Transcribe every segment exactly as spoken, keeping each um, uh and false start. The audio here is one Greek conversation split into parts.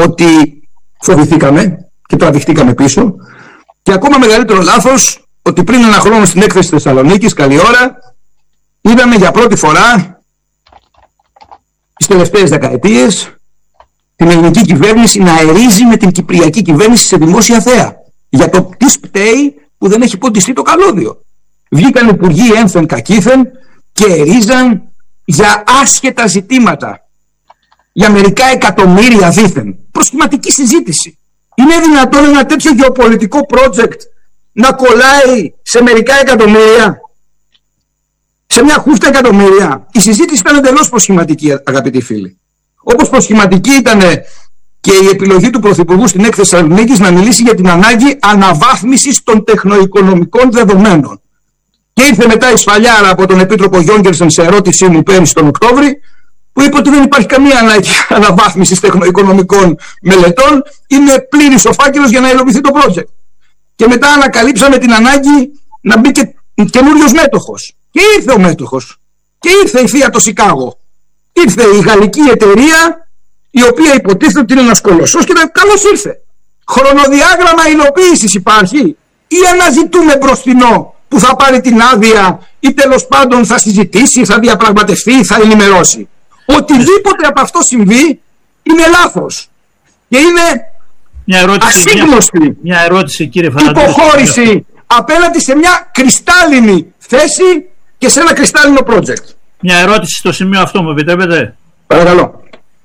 ότι φοβηθήκαμε και τραβηχτήκαμε πίσω, και ακόμα μεγαλύτερο λάθος ότι πριν ένα χρόνο στην έκθεση της Θεσσαλονίκης, καλή ώρα, είδαμε για πρώτη φορά τις τελευταίες δεκαετίες την ελληνική κυβέρνηση να αερίζει με την κυπριακή κυβέρνηση σε δημόσια θέα για το τι σπταίει που δεν έχει ποντιστεί το καλώδιο. Βγήκαν υπουργοί ένθεν κακήθεν και ερίζαν για άσχετα ζητήματα, για μερικά εκατομμύρια δήθεν. Προσχηματική συζήτηση. Είναι δυνατόν ένα τέτοιο γεωπολιτικό project να κολλάει σε μερικά εκατομμύρια, σε μια χούφτα εκατομμύρια? Η συζήτηση ήταν εντελώς προσχηματική, αγαπητοί φίλοι. Όπως προσχηματική ήταν και η επιλογή του Πρωθυπουργού στην έκθεση Θεσσαλονίκης να μιλήσει για την ανάγκη αναβάθμισης των τεχνοοικονομικών δεδομένων. Και ήρθε μετά η σφαλιάρα από τον Επίτροπο Γιόγκερσεν σε ερώτησή μου πέρυσι τον Οκτώβρη, που είπε ότι δεν υπάρχει καμία ανάγκη αναβάθμισης τεχνοοικονομικών μελετών, είναι πλήρης ο φάκελος για να υλοποιηθεί το project. Και μετά ανακαλύψαμε την ανάγκη να μπει και καινούριος μέτοχος. Και ήρθε ο μέτοχος. Και ήρθε η Fiat το Σικάγο. Ήρθε η γαλλική εταιρεία, η οποία υποτίθεται ότι είναι ένας κολοσσός, και καλώς ήρθε. Χρονοδιάγραμμα υλοποίησης υπάρχει, ή αναζητούμε μπροστινό που θα πάρει την άδεια, ή τέλος πάντων θα συζητήσει, θα διαπραγματευτεί, θα ενημερώσει? Οτιδήποτε από αυτό συμβεί είναι λάθος και είναι μια ερώτηση, ασύγνωστη μια, μια ερώτηση, κύριε Φαραντούση, υποχώρηση απέναντι σε μια κρυστάλλινη θέση και σε ένα κρυστάλλινο project. Μια ερώτηση στο σημείο αυτό, μου επιτρέπετε? Παρακαλώ.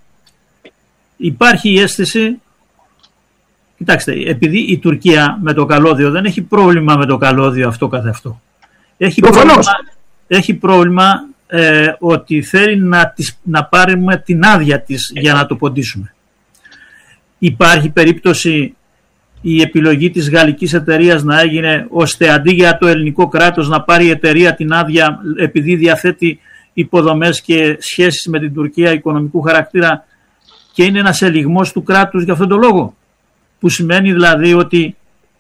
Υπάρχει η αίσθηση, κοιτάξτε, επειδή η Τουρκία με το καλώδιο δεν έχει πρόβλημα με το καλώδιο αυτό καθ' αυτό. Έχει πρόβλημα, έχει πρόβλημα ε, ότι θέλει να, τις, να πάρουμε την άδεια της για να το ποντίσουμε. Υπάρχει περίπτωση η επιλογή της γαλλικής εταιρείας να έγινε ώστε αντί για το ελληνικό κράτος να πάρει η εταιρεία την άδεια επειδή διαθέτει υποδομές και σχέσεις με την Τουρκία οικονομικού χαρακτήρα, και είναι ένας ελιγμός του κράτους για αυτόν τον λόγο? Που σημαίνει δηλαδή ότι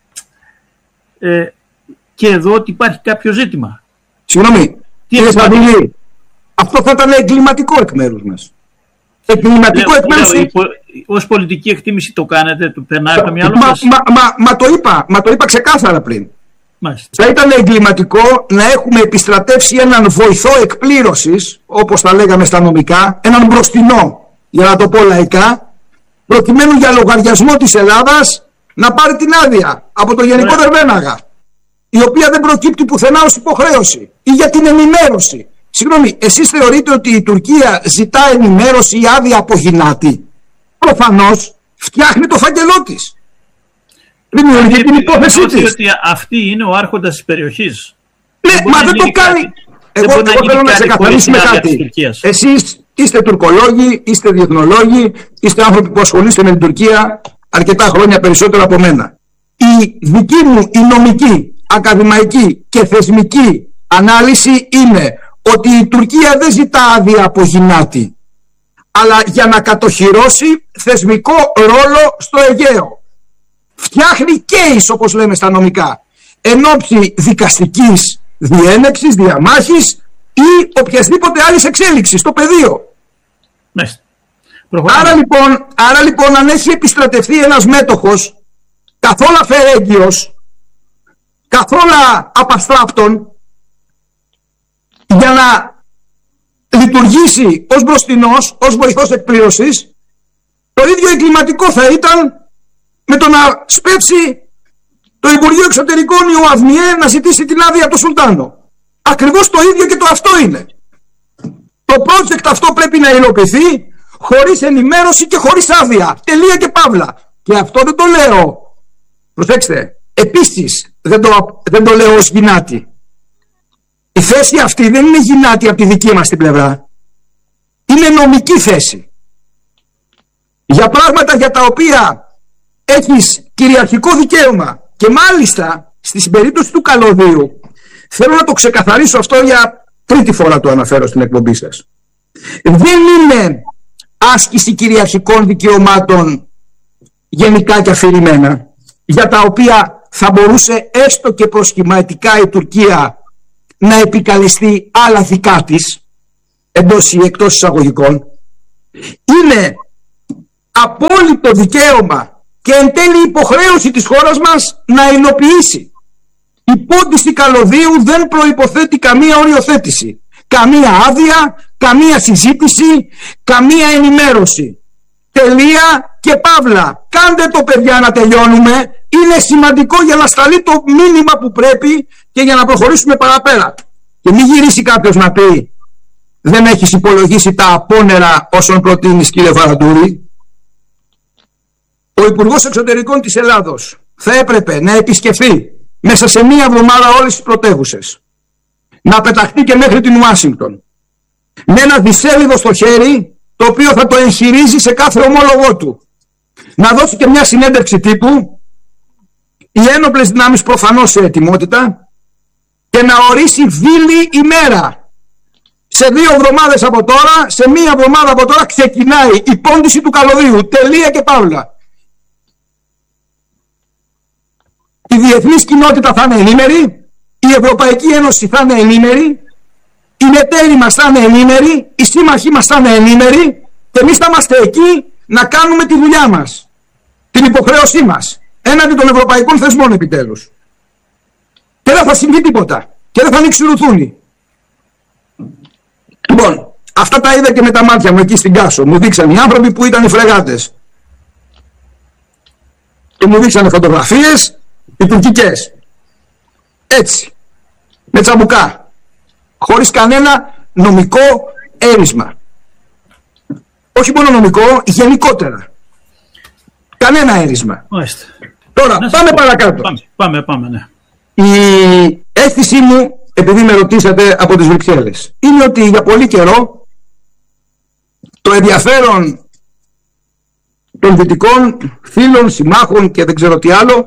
ε, και εδώ ότι υπάρχει κάποιο ζήτημα. Συγγνώμη, κύριε Σπαντιλή, αυτό θα ήταν εγκληματικό εκ μέρους μας. Εγκληματικό εκ μέρους. Ως πολιτική εκτίμηση το κάνετε, του περνάει από το μυαλό μα, σας? Μα, μα, μα, το είπα, μα το είπα ξεκάθαρα πριν. Μάλιστα. Θα ήταν εγκληματικό να έχουμε επιστρατεύσει έναν βοηθό εκπλήρωσης, όπως τα λέγαμε στα νομικά, έναν μπροστινό, για να το πω λαϊκά, προκειμένου για λογαριασμό της Ελλάδας να πάρει την άδεια από το Γενικό Δερβέναγα, η οποία δεν προκύπτει πουθενά ως υποχρέωση, ή για την ενημέρωση. Συγγνώμη, εσείς θεωρείτε ότι η Τουρκία ζητά ενημέρωση ή άδεια από γυνάτη? Προφανώς φτιάχνει το φάκελό της. Δημιουργεί την υπόθεσή της. Ότι αυτή είναι ο άρχοντας της περιοχής. Ναι, δεν μα δεν το κάνει. Κάτι. Εγώ, εγώ θέλω να ξεκαθαρίσουμε κάτι. Εσείς είστε τουρκολόγοι, είστε διεθνολόγοι, είστε άνθρωποι που ασχολείστε με την Τουρκία αρκετά χρόνια περισσότερο από μένα. Η δική μου η νομική, ακαδημαϊκή και θεσμική ανάλυση είναι ότι η Τουρκία δεν ζητά άδεια από γυνάτη, αλλά για να κατοχυρώσει θεσμικό ρόλο στο Αιγαίο. Φτιάχνει case, όπως λέμε στα νομικά, εν ώψη δικαστικής διένεξης, διαμάχης ή οποιασδήποτε άλλης εξέλιξης στο πεδίο. Άρα λοιπόν, άρα λοιπόν αν έχει επιστρατευτεί ένας μέτοχος καθόλου αφαιρέγγιος, καθόλου απαστράπτων, για να λειτουργήσει ως μπροστινός, ως βοηθός εκπλήρωσης, το ίδιο εγκληματικό θα ήταν με το να σπεύσει το Υπουργείο Εξωτερικών ή ο ΑΒΜΙΕ να ζητήσει την άδεια από τον Σουλτάνο. Ακριβώς το ίδιο και το αυτό είναι. Το project αυτό πρέπει να υλοποιηθεί χωρίς ενημέρωση και χωρίς άδεια. Τελεία και παύλα. Και αυτό δεν το λέω, προσέξτε, επίσης δεν το, δεν το λέω ως γυνάτη. Η θέση αυτή δεν είναι γυνάτη από τη δική μας την πλευρά. Είναι νομική θέση. Για πράγματα για τα οποία έχεις κυριαρχικό δικαίωμα, και μάλιστα στη περίπτωση του καλωδίου, θέλω να το ξεκαθαρίσω αυτό, για τρίτη φορά το αναφέρω στην εκπομπή σας. Δεν είναι άσκηση κυριαρχικών δικαιωμάτων γενικά και αφηρημένα, για τα οποία θα μπορούσε έστω και προσχηματικά η Τουρκία να επικαλεστεί άλλα δικά της, εντός ή εκτός εισαγωγικών. Είναι απόλυτο δικαίωμα και εν τέλει υποχρέωση της χώρας μας να υλοποιήσει. Η πόντιση καλωδίου δεν προϋποθέτει καμία οριοθέτηση, καμία άδεια, καμία συζήτηση, καμία ενημέρωση. Τελεία και παύλα. Κάντε το, παιδιά, να τελειώνουμε. Είναι σημαντικό για να σταλεί το μήνυμα που πρέπει και για να προχωρήσουμε παραπέρα. Και μην γυρίσει κάποιος να πει δεν έχεις υπολογίσει τα απόνερα όσων προτείνεις, κύριε Βαραντούρη. Ο Υπουργός Εξωτερικών της Ελλάδος θα έπρεπε να επισκεφθεί μέσα σε μία εβδομάδα όλες τις πρωτεύουσες, να πεταχτεί και μέχρι την Ουάσιγκτον με ένα δισέλιδο στο χέρι, το οποίο θα το εγχειρίζει σε κάθε ομόλογό του, να δώσει και μια συνέντευξη τύπου, οι ένοπλες δυνάμεις προφανώς σε ετοιμότητα, και να ορίσει βίλη ημέρα. Σε δύο εβδομάδες από τώρα, σε μία εβδομάδα από τώρα ξεκινάει η πόντιση του καλωδίου. Τελεία και παύλα. Η διεθνής κοινότητα θα είναι ενήμερη, η Ευρωπαϊκή Ένωση θα είναι ενήμερη, οι εταίροι μας θα είναι ενήμεροι, οι σύμμαχοί μας θα είναι ενήμεροι, και εμείς θα είμαστε εκεί να κάνουμε τη δουλειά μας, την υποχρέωσή μας έναντι των ευρωπαϊκών θεσμών επιτέλους. Και δεν θα συμβεί τίποτα και δεν θα ανοίξει ρουθούνη. Λοιπόν, αυτά τα είδα και με τα μάτια μου εκεί στην Κάσο. Μου δείξαν οι άνθρωποι που ήταν οι φρεγάτες και μου δείξανε φωτογραφίες οι τουρκικές, έτσι, με τσαμπουκά, χωρίς κανένα νομικό έρισμα. Όχι μόνο νομικό, γενικότερα. Κανένα έρισμα. Μάλιστα. Τώρα, να πάμε παρακάτω. Πάμε, πάμε, πάμε, ναι. Η αίσθησή μου, επειδή με ρωτήσατε από τις Βρυξέλλες, είναι ότι για πολύ καιρό το ενδιαφέρον των δυτικών φίλων, συμμάχων και δεν ξέρω τι άλλο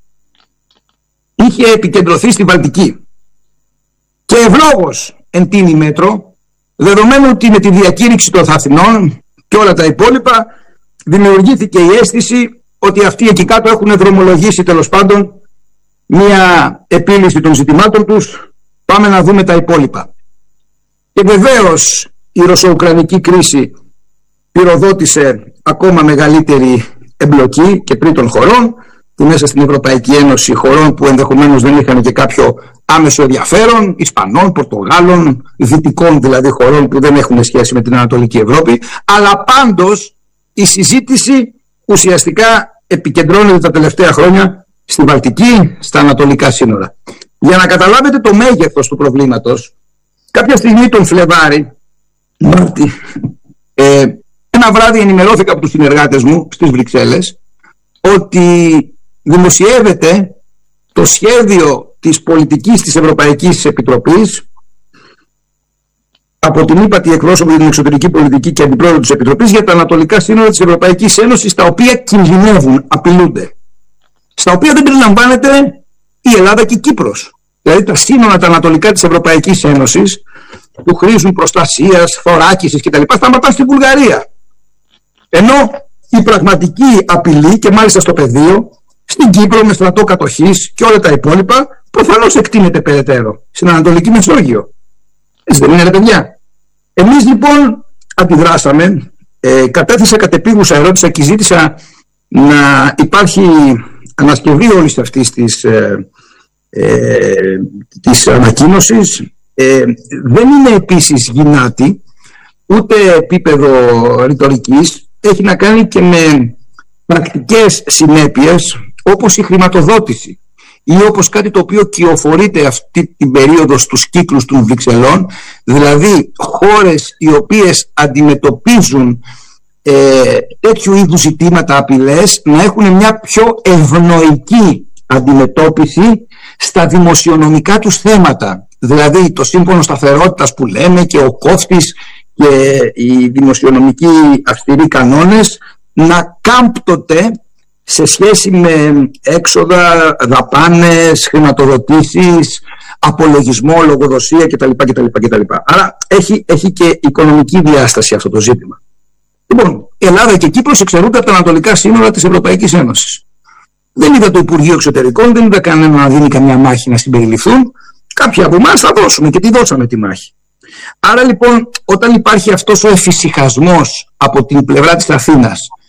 είχε επικεντρωθεί στη Βαλτική. Και ευλόγως εν τίνη μέτρο, δεδομένου ότι με τη διακήρυξη των Αθηνών και όλα τα υπόλοιπα δημιουργήθηκε η αίσθηση ότι αυτοί εκεί κάτω έχουν δρομολογήσει τέλος πάντων μια επίλυση των ζητημάτων τους. Πάμε να δούμε τα υπόλοιπα. Και βεβαίως η ρωσο-ουκρανική κρίση πυροδότησε ακόμα μεγαλύτερη εμπλοκή και τρίτων χωρών, που μέσα στην Ευρωπαϊκή Ένωση, χωρών που ενδεχομένως δεν είχαν και κάποιο άμεσο ενδιαφέρον, Ισπανών, Πορτογάλων, δυτικών δηλαδή χωρών που δεν έχουν σχέση με την Ανατολική Ευρώπη. Αλλά πάντως η συζήτηση ουσιαστικά επικεντρώνεται τα τελευταία χρόνια στη Βαλτική, στα ανατολικά σύνορα. Για να καταλάβετε το μέγεθος του προβλήματος, κάποια στιγμή τον Φλεβάρη, Μάρτι, ε, ένα βράδυ ενημερώθηκα από τους συνεργάτες μου στις Βρυξέλλες ότι δημοσιεύεται το σχέδιο της πολιτικής της Ευρωπαϊκής Επιτροπής από την ύπατη εκπρόσωπο για την εξωτερική πολιτική και αντιπρόεδρο της Επιτροπής για τα ανατολικά σύνορα της Ευρωπαϊκής Ένωσης, τα οποία κινδυνεύουν, απειλούνται, στα οποία δεν περιλαμβάνεται η Ελλάδα και η Κύπρος. Δηλαδή τα σύνορα τα ανατολικά της Ευρωπαϊκής Ένωσης που χρήζουν προστασίας, θωράκισης κτλ. Σταματάνε στη Βουλγαρία. Ενώ η πραγματική απειλή, και μάλιστα στο πεδίο, στην Κύπρο με στρατό κατοχής και όλα τα υπόλοιπα, προφανώς εκτείνεται περαιτέρω στην Ανατολική Μεσόγειο. Έτσι δεν είναι, ρε παιδιά? Εμείς λοιπόν αντιδράσαμε, ε, κατέθεσα κατεπίγουσα ερώτηση και ζήτησα να υπάρχει ανασκευή όλης αυτής της, ε, ε, της ανακοίνωσης. Ε, δεν είναι επίσης γυνάτη, ούτε επίπεδο ρητορικής, έχει να κάνει και με πρακτικές συνέπειες, όπως η χρηματοδότηση ή όπως κάτι το οποίο κυοφορείται αυτή την περίοδο στους κύκλους των Βρυξελών, δηλαδή χώρες οι οποίες αντιμετωπίζουν ε, τέτοιου είδους ζητήματα, απειλές, να έχουν μια πιο ευνοϊκή αντιμετώπιση στα δημοσιονομικά τους θέματα. Δηλαδή το σύμφωνο σταθερότητας που λέμε και ο κόφτης και οι δημοσιονομικοί αυστηροί κανόνες να κάμπτονται σε σχέση με έξοδα, δαπάνες, χρηματοδοτήσεις, απολογισμό, λογοδοσία κτλ. κτλ, κτλ. Άρα έχει, έχει και οικονομική διάσταση αυτό το ζήτημα. Λοιπόν, η Ελλάδα και η Κύπρος εξαιρούνται από τα ανατολικά σύνορα της Ευρωπαϊκής Ένωσης. Δεν είδα το Υπουργείο Εξωτερικών, δεν είδα κανένα να δίνει καμιά μάχη να συμπεριληφθούν. Κάποιοι από εμάς θα δώσουμε και τη δώσαμε τη μάχη. Άρα λοιπόν, όταν υπάρχει αυτός ο εφησυχασμός από την πλευρά της Αθήνας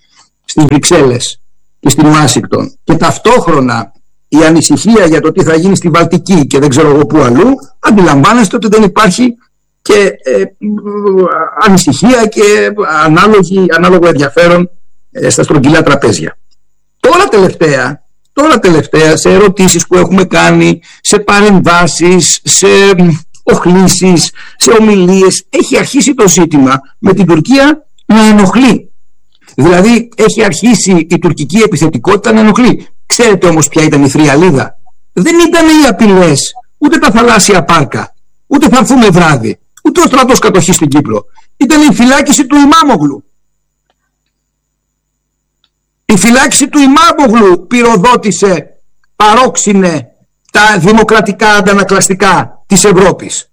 στις Βρυξέλλες και στην Ουάσιγκτον, και ταυτόχρονα η ανησυχία για το τι θα γίνει στη Βαλτική και δεν ξέρω εγώ πού αλλού, αντιλαμβάνεστε ότι δεν υπάρχει και ε, ανησυχία και ανάλογη, ανάλογο ενδιαφέρον ε, στα στρογγυλά τραπέζια. Τώρα τελευταία, τώρα τελευταία σε ερωτήσεις που έχουμε κάνει, σε παρεμβάσεις, σε οχλήσεις, σε ομιλίες, έχει αρχίσει το ζήτημα με την Τουρκία να ενοχλεί. Δηλαδή έχει αρχίσει η τουρκική επιθετικότητα να ενοχλεί. Ξέρετε όμως ποια ήταν η θριαλίδα? Δεν ήταν οι απειλές, ούτε τα θαλάσσια πάρκα, ούτε θα έρθουμε βράδυ, ούτε ο στρατός κατοχής στην Κύπρο. Ήταν η φυλάκιση του Ιμάμογλου. Η φυλάκιση του Ιμάμογλου πυροδότησε, παρόξυνε τα δημοκρατικά αντανακλαστικά της Ευρώπης.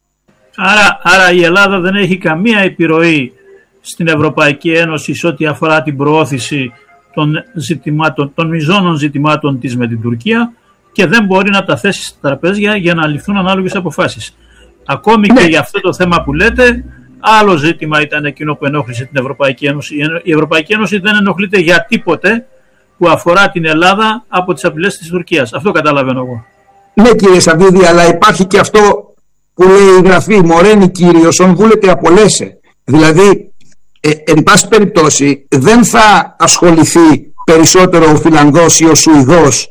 Άρα, άρα η Ελλάδα δεν έχει καμία επιρροή στην Ευρωπαϊκή Ένωση σε ό,τι αφορά την προώθηση των, ζητημάτων, των μιζώνων ζητημάτων της με την Τουρκία, και δεν μπορεί να τα θέσει στα τραπέζια για να ληφθούν ανάλογες αποφάσεις. Ακόμη ναι. Και για αυτό το θέμα που λέτε, άλλο ζήτημα ήταν εκείνο που ενόχλησε την Ευρωπαϊκή Ένωση. Η Ευρωπαϊκή Ένωση δεν ενοχλείται για τίποτε που αφορά την Ελλάδα από τις απειλές της Τουρκίας. Αυτό καταλαβαίνω εγώ. Ναι, κύριε Σαββίδη, αλλά υπάρχει και αυτό που λέει η Γραφή, μοραίνει Κύριος, ον βούλετε απολέσε. Δηλαδή, ε, εν πάση περιπτώσει, δεν θα ασχοληθεί περισσότερο ο Φιλανδός ή ο Σουηδός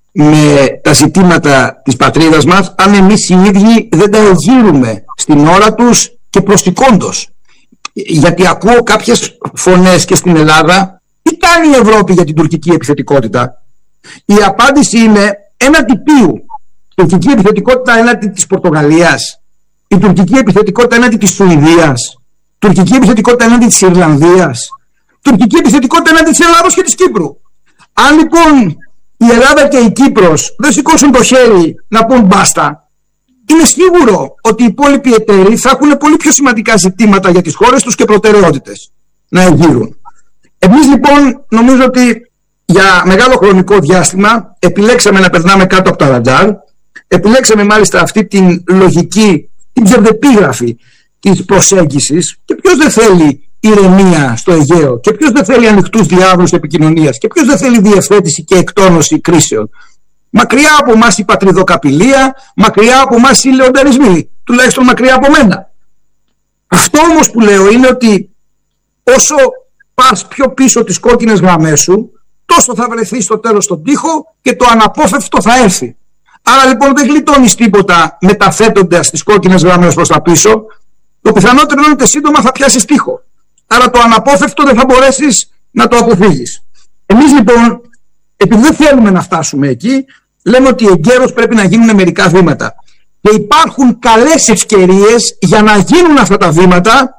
με τα ζητήματα της πατρίδας μας, αν εμείς οι ίδιοι δεν τα εγείρουμε στην ώρα τους και προσηκόντως. Γιατί ακούω κάποιες φωνές και στην Ελλάδα, τι κάνει η Ευρώπη για την τουρκική επιθετικότητα? Η απάντηση είναι έναντι ποιου? Η τουρκική επιθετικότητα έναντι της Πορτογαλίας, η τουρκική επιθετικότητα έναντι της Σουηδίας, η τουρκική επιθετικότητα έναντι της Ιρλανδίας, η τουρκική επιθετικότητα έναντι της Ελλάδος και της Κύπρου. Αν λοιπόν η Ελλάδα και η Κύπρος δεν σηκώσουν το χέρι να πούν μπάστα, είναι σίγουρο ότι οι υπόλοιποι εταίροι θα έχουν πολύ πιο σημαντικά ζητήματα για τις χώρες τους και προτεραιότητες να εγείρουν. Εμείς λοιπόν νομίζω ότι για μεγάλο χρονικό διάστημα επιλέξαμε να περνάμε κάτω από τα ραντάρ, επιλέξαμε μάλιστα αυτή την λογική, την ψευδεπίγραφη της προσέγγισης, και ποιος δεν θέλει ηρεμία στο Αιγαίο, και ποιος δεν θέλει ανοιχτούς διάβλους επικοινωνίας, και ποιος δεν θέλει διευθέτηση και εκτόνωση κρίσεων? Μακριά από εμάς η πατριδοκαπηλεία, μακριά από εμάς οι λεονταρισμοί, τουλάχιστον μακριά από μένα. Αυτό όμως που λέω είναι ότι όσο πας πιο πίσω τις κόκκινες γραμμές σου, τόσο θα βρεθεί στο τέλος στον τοίχο και το αναπόφευκτο θα έρθει. Άρα λοιπόν δεν γλιτώνεις τίποτα μεταθέτοντας τις κόκκινες γραμμές προς τα πίσω. Το πιθανότερο είναι ότι σύντομα θα πιάσεις τοίχο. Άρα το αναπόφευκτο δεν θα μπορέσεις να το αποφύγεις. Εμείς λοιπόν, επειδή δεν θέλουμε να φτάσουμε εκεί, λέμε ότι εγκαίρως πρέπει να γίνουν μερικά βήματα. Και υπάρχουν καλές ευκαιρίες για να γίνουν αυτά τα βήματα,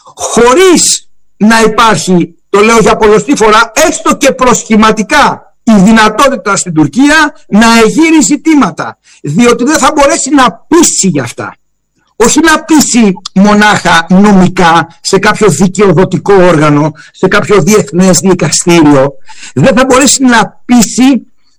χωρίς να υπάρχει, το λέω για πολλωστή φορά, έστω και προσχηματικά, η δυνατότητα στην Τουρκία να εγείρει ζητήματα. Διότι δεν θα μπορέσει να πείσει για αυτά. Όχι να πείσει μονάχα νομικά σε κάποιο δικαιοδοτικό όργανο, σε κάποιο διεθνές δικαστήριο. Δεν θα μπορέσει να πείσει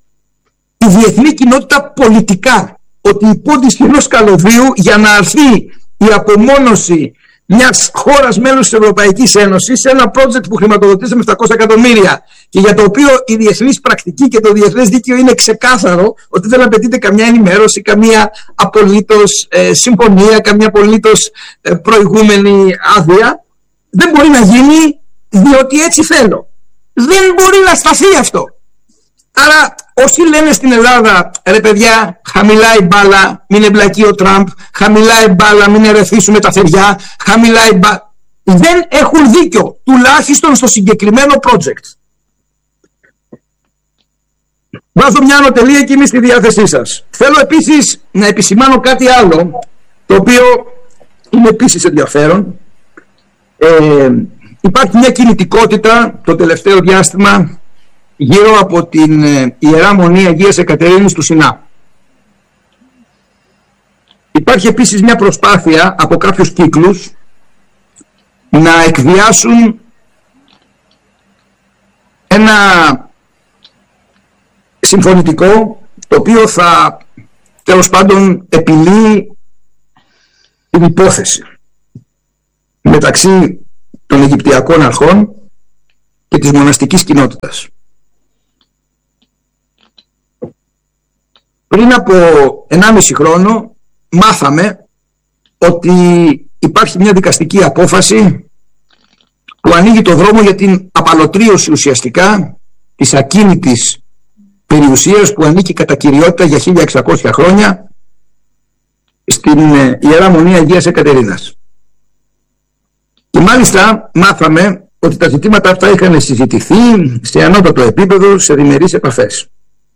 τη διεθνή κοινότητα πολιτικά ότι η πόντιση ενός καλωδίου για να αρθεί η απομόνωση μιας χώρας μέλους της Ευρωπαϊκής Ένωσης σε ένα project που χρηματοδοτείται με επτακόσια εκατομμύρια και για το οποίο η διεθνής πρακτική και το διεθνές δίκαιο είναι ξεκάθαρο ότι δεν απαιτείται καμιά ενημέρωση, καμία απολύτως ε, συμφωνία, καμιά απολύτως ε, προηγούμενη άδεια, δεν μπορεί να γίνει διότι έτσι θέλω. Δεν μπορεί να σταθεί αυτό. Άρα όσοι λένε στην Ελλάδα, ρε παιδιά, χαμηλά η μπάλα, μην εμπλακεί ο Τραμπ, χαμηλά η μπάλα, μην ερεθίσουμε τα θεριά, χαμηλά η μπάλα, δεν έχουν δίκιο, τουλάχιστον στο συγκεκριμένο project. Βάζω μια ανωτελεία και είμαι στη διάθεσή σας. Θέλω επίσης να επισημάνω κάτι άλλο, το οποίο είναι επίσης ενδιαφέρον. Ε, υπάρχει μια κινητικότητα το τελευταίο διάστημα γύρω από την Ιερά Μονή Αγίας Εκατερίνης του Σινά. Υπάρχει επίσης μια προσπάθεια από κάποιους κύκλους να εκβιάσουν ένα συμφωνητικό το οποίο θα τέλος πάντων επιλύει την υπόθεση μεταξύ των Αιγυπτιακών αρχών και της μοναστικής κοινότητας. Πριν από ενάμιση χρόνο μάθαμε ότι υπάρχει μια δικαστική απόφαση που ανοίγει το δρόμο για την απαλωτρίωση ουσιαστικά της ακίνητης περιουσίας που ανήκει κατά κυριότητα για χίλια εξακόσια χρόνια στην Ιερά Μονή Αγίας Εκατερίνας. Και μάλιστα μάθαμε ότι τα ζητήματα αυτά είχαν συζητηθεί σε ανώτατο επίπεδο, σε διμερείς επαφές.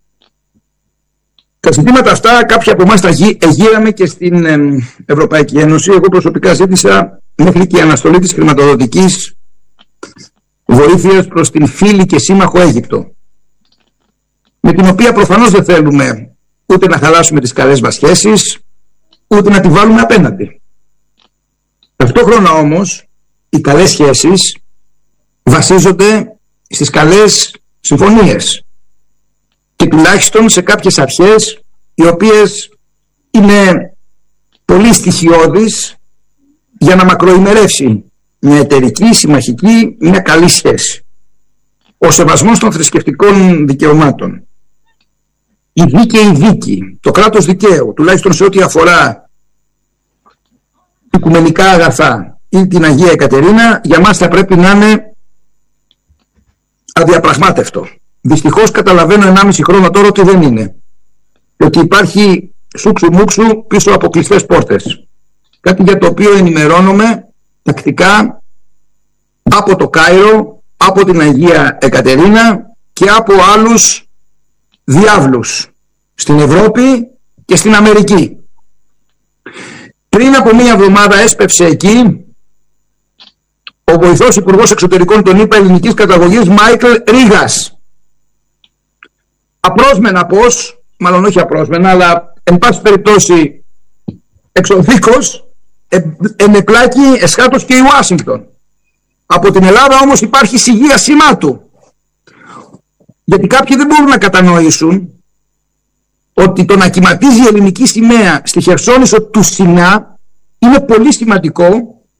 Τα ζητήματα αυτά κάποια από εμάς τα εγείραμε και στην Ευρωπαϊκή Ένωση. Εγώ προσωπικά ζήτησα μέχρι και η αναστολή της χρηματοδοτικής βοήθειας προς την φίλη και σύμμαχο Αίγυπτο, με την οποία προφανώς δεν θέλουμε ούτε να χαλάσουμε τις καλές μας σχέσεις, ούτε να τη βάλουμε απέναντι. Ταυτόχρονα όμως οι καλές σχέσεις βασίζονται στις καλές συμφωνίες και τουλάχιστον σε κάποιες αρχές οι οποίες είναι πολύ στοιχειώδεις για να μακροημερεύσει μια εταιρική, συμμαχική, μια καλή σχέση. Ο σεβασμός των θρησκευτικών δικαιωμάτων, η δίκαιη δίκη, το κράτος δικαίου, τουλάχιστον σε ό,τι αφορά οικουμενικά αγαθά ή την Αγία Εκατερίνα, για μας θα πρέπει να είναι αδιαπραγμάτευτο. Δυστυχώς καταλαβαίνω ενάμιση χρόνο τώρα ότι δεν είναι. Ότι υπάρχει σούξου μουξου πίσω από κλειστές πόρτες. Κάτι για το οποίο ενημερώνομαι τακτικά από το Κάιρο, από την Αγία Εκατερίνα και από άλλους διάβλους στην Ευρώπη και στην Αμερική. Πριν από μία εβδομάδα έσπευσε εκεί ο βοηθός Υπουργός Εξωτερικών των ΗΠΑ ελληνικής καταγωγής Μάικλ Ρίγας. Απρόσμενα πως, μάλλον όχι απρόσμενα, αλλά εν πάση περιπτώσει εξωδίκως, ενεπλάκη εσχάτως και η Ουάσιγκτον. Από την Ελλάδα όμως υπάρχει σιγεία σήμα του. Γιατί κάποιοι δεν μπορούν να κατανοήσουν ότι το να κυματίζει η ελληνική σημαία στη Χερσόνησο του Σινά είναι πολύ σημαντικό,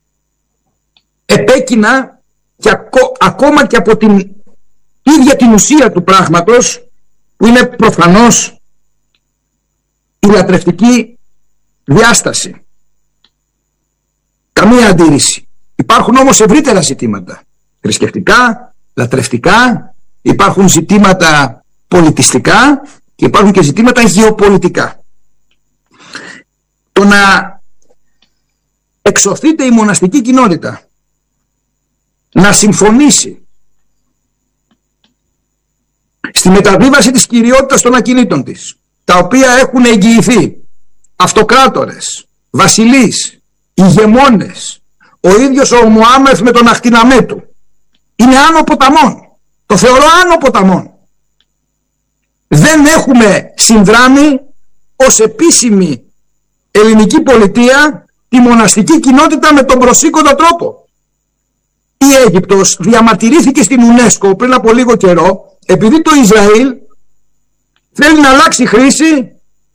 επέκεινα και ακό, ακόμα και από την ίδια την ουσία του πράγματος, που είναι προφανώς η λατρευτική διάσταση. Καμία αντίρρηση. Υπάρχουν όμως ευρύτερα ζητήματα. Θρησκευτικά, λατρευτικά, υπάρχουν ζητήματα πολιτιστικά και υπάρχουν και ζητήματα γεωπολιτικά. Το να εξωθείται η μοναστική κοινότητα να συμφωνήσει στη μεταβίβαση της κυριότητας των ακινήτων της, τα οποία έχουν εγγυηθεί αυτοκράτορες, βασιλείς, ηγεμόνες, ο ίδιος ο Μωάμεθ με τον ακτιναμέ του, είναι άνω ποταμών. Το θεωρώ άνω ποταμών. Δεν έχουμε συνδράμει ως επίσημη ελληνική πολιτεία τη μοναστική κοινότητα με τον προσήκοντα τρόπο. Η Αίγυπτος διαμαρτυρήθηκε στην UNESCO πριν από λίγο καιρό, επειδή το Ισραήλ θέλει να αλλάξει χρήση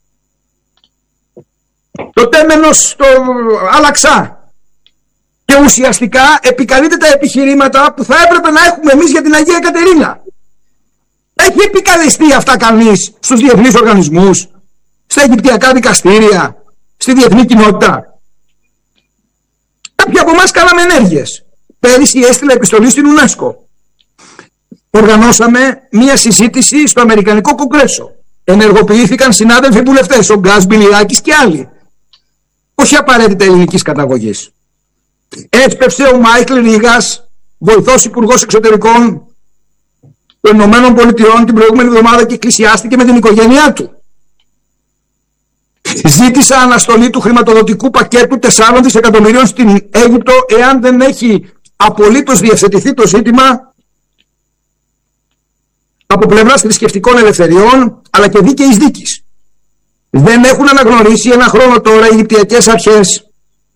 το τέμενος στο Αλαξά και ουσιαστικά επικαλείται τα επιχειρήματα που θα έπρεπε να έχουμε εμείς για την Αγία Εκατερίνα. Έχει επικαλεστεί αυτά κανείς στους διεθνείς οργανισμούς, στα αιγυπτιακά δικαστήρια, στη διεθνή κοινότητα? Κάποιοι από εμάς κάναμε ενέργειες. Πέρυσι έστειλα επιστολή στην UNESCO. Οργανώσαμε μία συζήτηση στο Αμερικανικό Κογκρέσο. Ενεργοποιήθηκαν συνάδελφοι βουλευτές, ο Γκάς Μπιλιάκης και άλλοι. Όχι απαραίτητα ελληνικής καταγωγής. Έσπευσε ο Μάικλ Ρίγας, βοηθός Υπουργός Εξωτερικών των Ηνωμένων Πολιτειών, την προηγούμενη εβδομάδα και εκκλησιάστηκε με την οικογένειά του. Ζήτησα αναστολή του χρηματοδοτικού πακέτου τεσσάρων δισεκατομμυρίων στην Αίγυπτο, εάν δεν έχει απολύτως διευθετηθεί το ζήτημα από πλευράς θρησκευτικών ελευθεριών αλλά και δίκαιης δίκης. Δεν έχουν αναγνωρίσει ένα χρόνο τώρα οι Αιγυπτιακές αρχές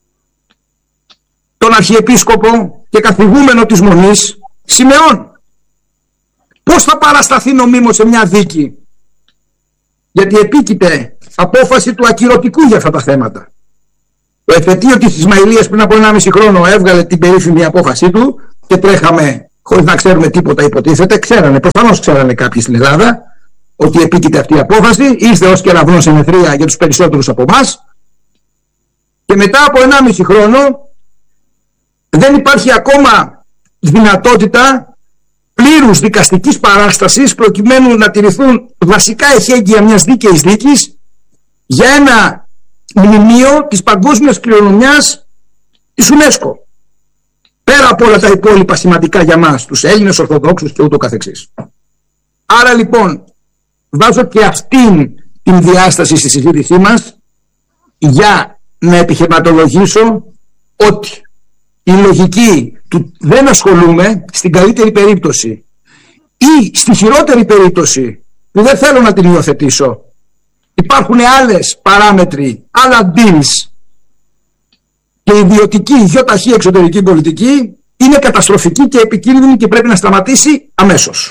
τον Αρχιεπίσκοπο και καθηγούμενο της Μονής Σιμεών. Πώς θα παρασταθεί νομίμως σε μια δίκη? Γιατί επίκειται απόφαση του ακυρωτικού για αυτά τα θέματα. Το εφετείο της Ισμαηλίας πριν από ενάμιση χρόνο έβγαλε την περίφημη απόφασή του και τρέχαμε χωρίς να ξέρουμε τίποτα υποτίθεται. Ξέρανε, προφανώς ξέρανε κάποιοι στην Ελλάδα ότι επίκειται αυτή η απόφαση, ήρθε ως κεραυνός συνεδρία για τους περισσότερους από εμάς, και μετά από ενάμιση χρόνο δεν υπάρχει ακόμα δυνατότητα πλήρους δικαστικής παράστασης προκειμένου να τηρηθούν βασικά εχέγγυα μιας δίκαιης δίκης για ένα μνημείο της παγκόσμιας κληρονομιάς της UNESCO. Πέρα από όλα τα υπόλοιπα σημαντικά για μας, τους Έλληνες Ορθοδόξους και ούτω καθεξής. Άρα λοιπόν βάζω και αυτήν την διάσταση στη συζήτησή μας για να επιχειρηματολογήσω ότι η λογική του δεν ασχολούμαι στην καλύτερη περίπτωση ή στη χειρότερη περίπτωση που δεν θέλω να την υιοθετήσω, υπάρχουν άλλες παράμετροι, άλλα deals, και η ιδιωτική γιοταχή εξωτερική πολιτική είναι καταστροφική και επικίνδυνη και πρέπει να σταματήσει αμέσως.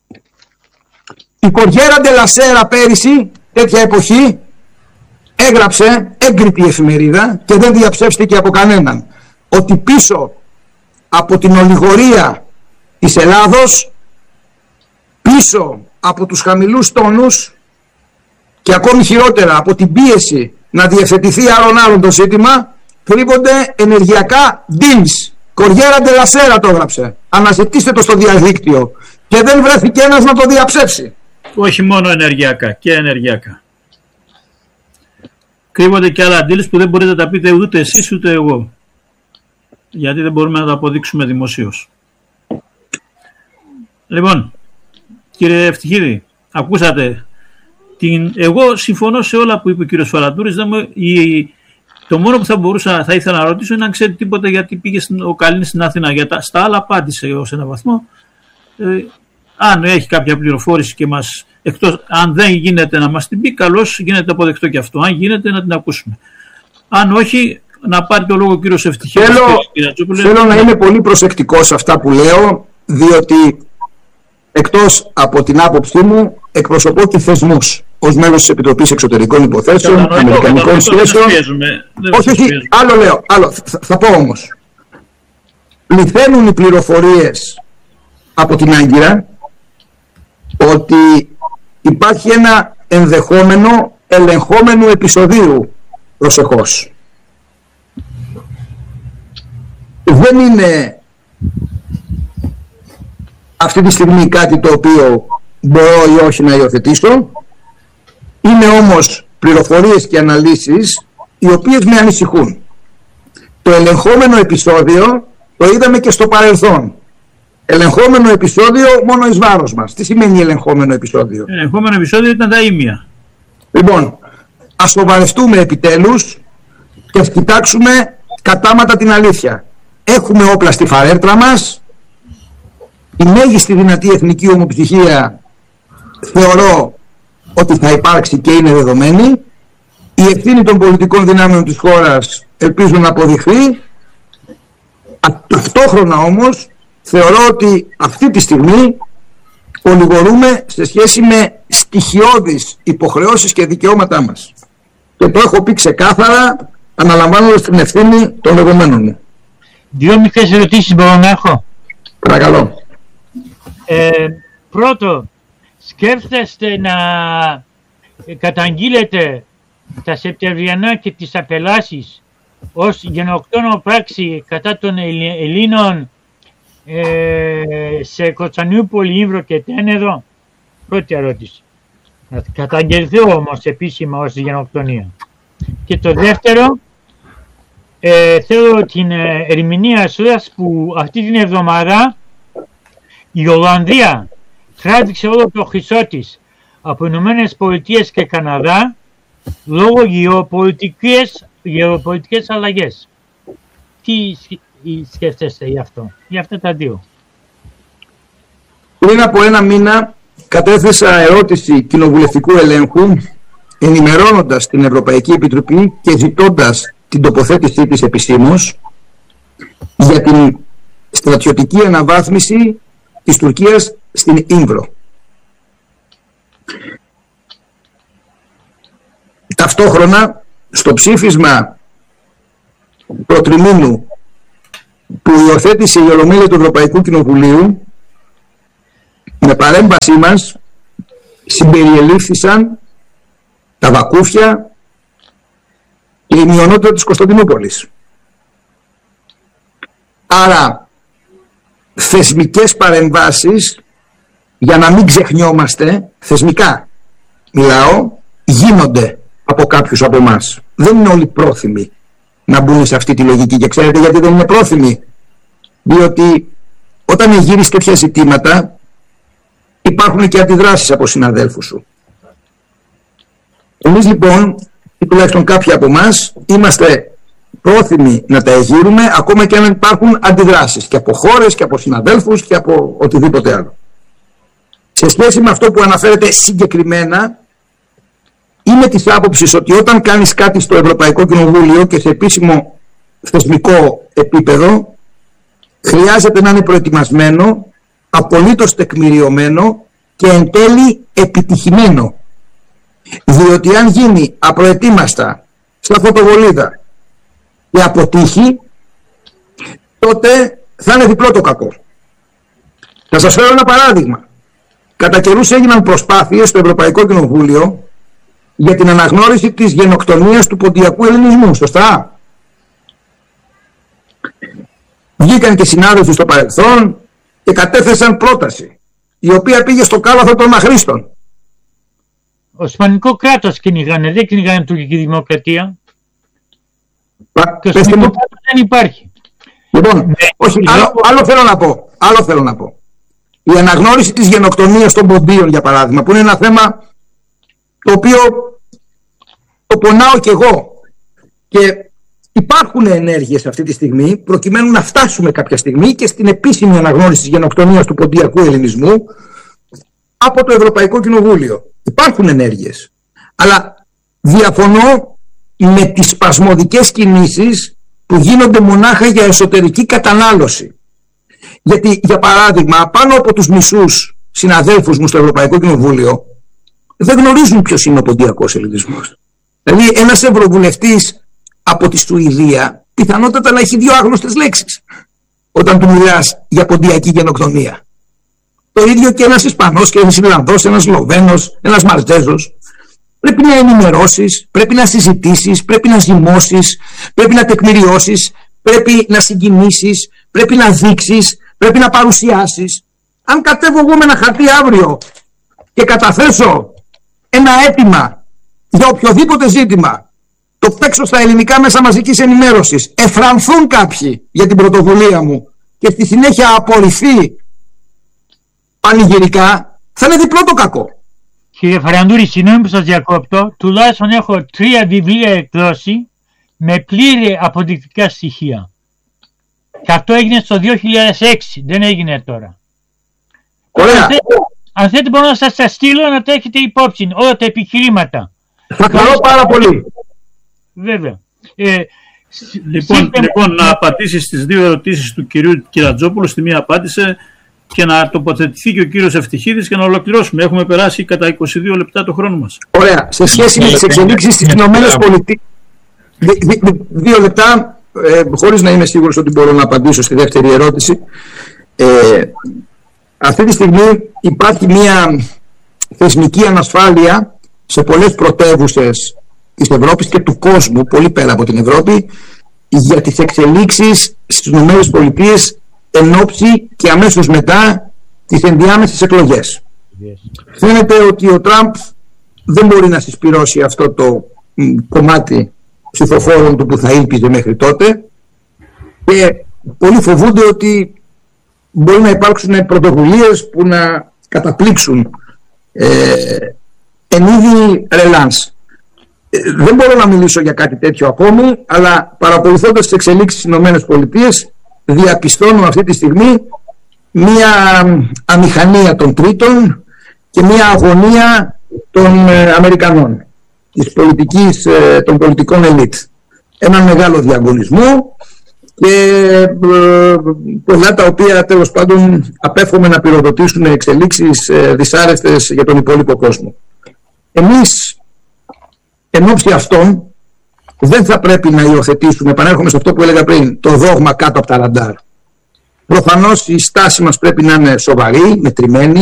Η Κοριέρα ντε λα Σέρα πέρυσι, τέτοια εποχή, έγραψε έγκριτη εφημερίδα και δεν διαψεύστηκε από κανέναν ότι πίσω από την ολιγορία της Ελλάδος, πίσω από τους χαμηλούς τόνους και ακόμη χειρότερα από την πίεση να διευθετηθεί άλλον άλλον το ζήτημα, κρύβονται ενεργειακά deals. Κοριέρα ντε λα Σέρα το έγραψε. Αναζητήστε το στο διαδίκτυο. Και δεν βρέθηκε ένας να το διαψεύσει. Όχι μόνο ενεργειακά, και ενεργειακά. Κρύβονται και άλλα deals που δεν μπορείτε να τα πείτε ούτε εσείς ούτε εγώ. Γιατί δεν μπορούμε να τα αποδείξουμε δημοσίως. Λοιπόν, κύριε Ευτυχίδη, ακούσατε. Την... Εγώ συμφωνώ σε όλα που είπε ο κύριος Φαλαντούρης. Η... Το μόνο που θα μπορούσα, θα ήθελα να ρωτήσω είναι αν ξέρει τίποτα γιατί πήγε ο Καλίνης στην Αθήνα. Για τα, στα άλλα απάντησε ως ένα βαθμό. Ε, αν έχει κάποια πληροφόρηση και μας, εκτός, αν δεν γίνεται να μας την πει, καλώς γίνεται αποδεκτό και αυτό. Αν γίνεται να την ακούσουμε. Αν όχι, να πάρει το λόγο ο κύριος Ευτυχίδης. Θέλω, θέλω να είμαι πολύ προσεκτικός σε αυτά που λέω, διότι εκτός από την άποψή μου εκπροσωπώ και θεσμούς. Ως μέλος της Επιτροπής Εξωτερικών Υποθέσεων, Αμερικανικών Σχέσεων. Όχι, όχι, άλλο λέω, άλλο, θα, θα πω όμως. Πληθαίνουν οι πληροφορίες από την Άγκυρα ότι υπάρχει ένα ενδεχόμενο ελεγχόμενο επεισοδίου, προσεχώς. Δεν είναι αυτή τη στιγμή κάτι το οποίο μπορώ ή όχι να υιοθετήσω. Είναι όμως πληροφορίες και αναλύσεις οι οποίες με ανησυχούν. Το ελεγχόμενο επεισόδιο το είδαμε και στο παρελθόν. Ελεγχόμενο επεισόδιο μόνο εις βάρος μας. Τι σημαίνει ελεγχόμενο επεισόδιο? Ελεγχόμενο επεισόδιο ήταν τα ήμια. Λοιπόν, ας σοβαρευτούμε επιτέλους και ας κοιτάξουμε κατάματα την αλήθεια. Έχουμε όπλα στη φαρέτρα μας. Η μέγιστη δυνατή εθνική ομοπτυχία θεωρώ ότι θα υπάρξει και είναι δεδομένη. Η ευθύνη των πολιτικών δυνάμεων της χώρας ελπίζω να αποδειχθεί. Ταυτόχρονα όμως θεωρώ ότι αυτή τη στιγμή ολιγορούμε σε σχέση με στοιχειώδεις υποχρεώσεις και δικαιώματά μας. Και το έχω πει ξεκάθαρα, αναλαμβάνοντας την ευθύνη των δεδομένων μου. Δύο μικρές ερωτήσεις μπορώ να έχω? Παρακαλώ. Ε, πρώτο, σκέφτεστε να καταγγείλετε τα Σεπτεμβριανά και τις απελάσεις ως γενοκτόνο πράξη κατά των Ελλήνων ε, σε Κωνσταντινούπολη, Ήμβρο και Τένεδο? Πρώτη ερώτηση. Να καταγγελθεί όμως επίσημα ως γενοκτονία. Και το δεύτερο, ε, θέλω την ε, ερμηνεία σας που αυτή την εβδομάδα η Ολλανδία τράβηξε όλο το χρυσό της από Ηνωμένες Πολιτείες και Καναδά λόγω γεωπολιτικές, γεωπολιτικές αλλαγές. Τι σκέφτεστε γι' αυτό, για αυτά τα δύο? Πριν από ένα μήνα κατέθεσα ερώτηση κοινοβουλευτικού ελέγχου ενημερώνοντας την Ευρωπαϊκή Επιτροπή και ζητώντας την τοποθέτησή της επισήμως για την στρατιωτική αναβάθμιση της Τουρκίας στην Ήμβρο. Ταυτόχρονα στο ψήφισμα προτριμήνου που υιοθέτησε η Ολομέλεια του Ευρωπαϊκού Κοινοβουλίου με παρέμβασή μας συμπεριελήφθησαν τα Βακούφια και η μειονότητα της Κωνσταντινούπολης. Άρα θεσμικές παρεμβάσεις, για να μην ξεχνιόμαστε, θεσμικά μιλάω, γίνονται από κάποιους από εμάς. Δεν είναι όλοι πρόθυμοι να μπουν σε αυτή τη λογική. Και ξέρετε γιατί δεν είναι πρόθυμοι? Διότι όταν εγείρεις τέτοια ζητήματα υπάρχουν και αντιδράσεις από συναδέλφους σου. Εμείς λοιπόν, ή τουλάχιστον κάποιοι από εμάς, είμαστε πρόθυμοι να τα εγείρουμε, ακόμα και αν υπάρχουν αντιδράσεις και από χώρες και από συναδέλφους και από οτιδήποτε άλλο. Σε σχέση με αυτό που αναφέρεται συγκεκριμένα, είμαι της άποψης ότι όταν κάνεις κάτι στο Ευρωπαϊκό Κοινοβούλιο και σε επίσημο θεσμικό επίπεδο, χρειάζεται να είναι προετοιμασμένο, απολύτως τεκμηριωμένο και εν τέλει επιτυχημένο. Διότι αν γίνει απροετοίμαστα στα φωτοβολίδα και αποτύχει, τότε θα είναι διπλό το κακό. Θα σας φέρω ένα παράδειγμα. Κατά καιρούς έγιναν προσπάθειες στο Ευρωπαϊκό Κοινοβούλιο για την αναγνώριση της γενοκτονίας του ποντιακού ελληνισμού, σωστά? Βγήκαν και συνάδελφοι στο παρελθόν και κατέθεσαν πρόταση, η οποία πήγε στο κάλαθο των αχρήστων. Οσμανικό κράτος κυνηγάνε, δεν κυνηγάνε τουρκική δημοκρατία. Πα, και Οσμανικό κράτος δεν υπάρχει. Λοιπόν, ναι, όχι, άλλο, άλλο θέλω να πω, άλλο θέλω να πω. Η αναγνώριση της γενοκτονίας των ποντίων, για παράδειγμα, που είναι ένα θέμα το οποίο το πονάω κι εγώ. Και υπάρχουν ενέργειες αυτή τη στιγμή προκειμένου να φτάσουμε κάποια στιγμή και στην επίσημη αναγνώριση της γενοκτονίας του ποντιακού ελληνισμού από το Ευρωπαϊκό Κοινοβούλιο. Υπάρχουν ενέργειες. Αλλά διαφωνώ με τις σπασμωδικές κινήσεις που γίνονται μονάχα για εσωτερική κατανάλωση. Γιατί, για παράδειγμα, πάνω από τους μισούς συναδέλφους μου στο Ευρωπαϊκό Κοινοβούλιο δεν γνωρίζουν ποιος είναι ο ποντιακός ελληνισμός. Δηλαδή, ένας ευρωβουλευτής από τη Σουηδία πιθανότατα να έχει δύο άγνωστες λέξεις όταν του μιλάς για ποντιακή γενοκτονία. Το ίδιο και ένας Ισπανός και ένας Ιρλανδός, ένας Σλοβαίνος, ένας Μαρζέζος. Πρέπει να ενημερώσεις, πρέπει να συζητήσεις, πρέπει να ζυμώσεις, πρέπει να τεκμηριώσεις, πρέπει να συγκινήσεις, πρέπει να δείξεις, πρέπει να παρουσιάσεις. Αν κατέβω εγώ με ένα χαρτί αύριο και καταθέσω ένα αίτημα για οποιοδήποτε ζήτημα, το παίξω στα ελληνικά μέσα μαζικής ενημέρωσης, εφρανθούν κάποιοι για την πρωτοβουλία μου και στη συνέχεια απορριφθεί πανηγυρικά, θα είναι διπλό το κακό. Κύριε Φαραντούρη, συγγνώμη που σας διακόπτω, τουλάχιστον έχω τρία βιβλία εκδώσει με πλήρη αποδεικτικά στοιχεία. Και αυτό έγινε στο δύο χιλιάδες έξι, δεν έγινε τώρα. Ωραία. Αν θέλετε, αν θέλετε μπορώ να σας τα στείλω να τα έχετε υπόψη, όλα τα επιχειρήματα. Θα χαρώ πάρα πολύ. Βέβαια. Ε, λοιπόν, σύμφε... λοιπόν, να απαντήσει στις δύο ερωτήσεις του κυρίου Κυρατζόπουλου. Στη μία απάντησε και να τοποθετηθεί και ο κύριος Ευτυχίδης και να ολοκληρώσουμε. Έχουμε περάσει κατά είκοσι δύο λεπτά το χρόνο μας. Ωραία. Σε σχέση με τις εξελίξεις στις Ηνωμένες Πολιτείες, δύο λεπτά, ε, χωρίς να είμαι σίγουρος ότι μπορώ να απαντήσω στη δεύτερη ερώτηση. Ε, αυτή τη στιγμή υπάρχει μια θεσμική ανασφάλεια σε πολλές πρωτεύουσες της Ευρώπης και του κόσμου, πολύ πέρα από την Ευρώπη, για τις εξελίξεις στις Ηνωμένες Πολιτείες εν ώψη και αμέσως μετά τις ενδιάμεσες εκλογές. Yes. Φαίνεται ότι ο Τραμπ δεν μπορεί να συσπυρώσει αυτό το μ, κομμάτι ψηφοφόρων του που θα ήλπιζε μέχρι τότε και πολλοί φοβούνται ότι μπορεί να υπάρξουν πρωτοβουλίες που να καταπλήξουν ε, εν είδη ρελάνς. Ε, δεν μπορώ να μιλήσω για κάτι τέτοιο ακόμη, αλλά παρακολουθώντας τις εξελίξεις στις Ηνωμένες Πολιτείες διαπιστώνω αυτή τη στιγμή μία αμηχανία των τρίτων και μία αγωνία των ε, Αμερικανών, της πολιτικής, ε, των πολιτικών ελίτ. Ένα μεγάλο διαγωνισμό και ε, πολλά τα οποία τέλος πάντων απέφχομαι να πυροδοτήσουν εξελίξεις ε, δυσάρεστες για τον υπόλοιπο κόσμο. Εμείς εν ώψη αυτών δεν θα πρέπει να υιοθετήσουμε, επανέρχομαι σε αυτό που έλεγα πριν, το δόγμα κάτω από τα ραντάρ. Προφανώς η στάση μας πρέπει να είναι σοβαρή, μετρημένη,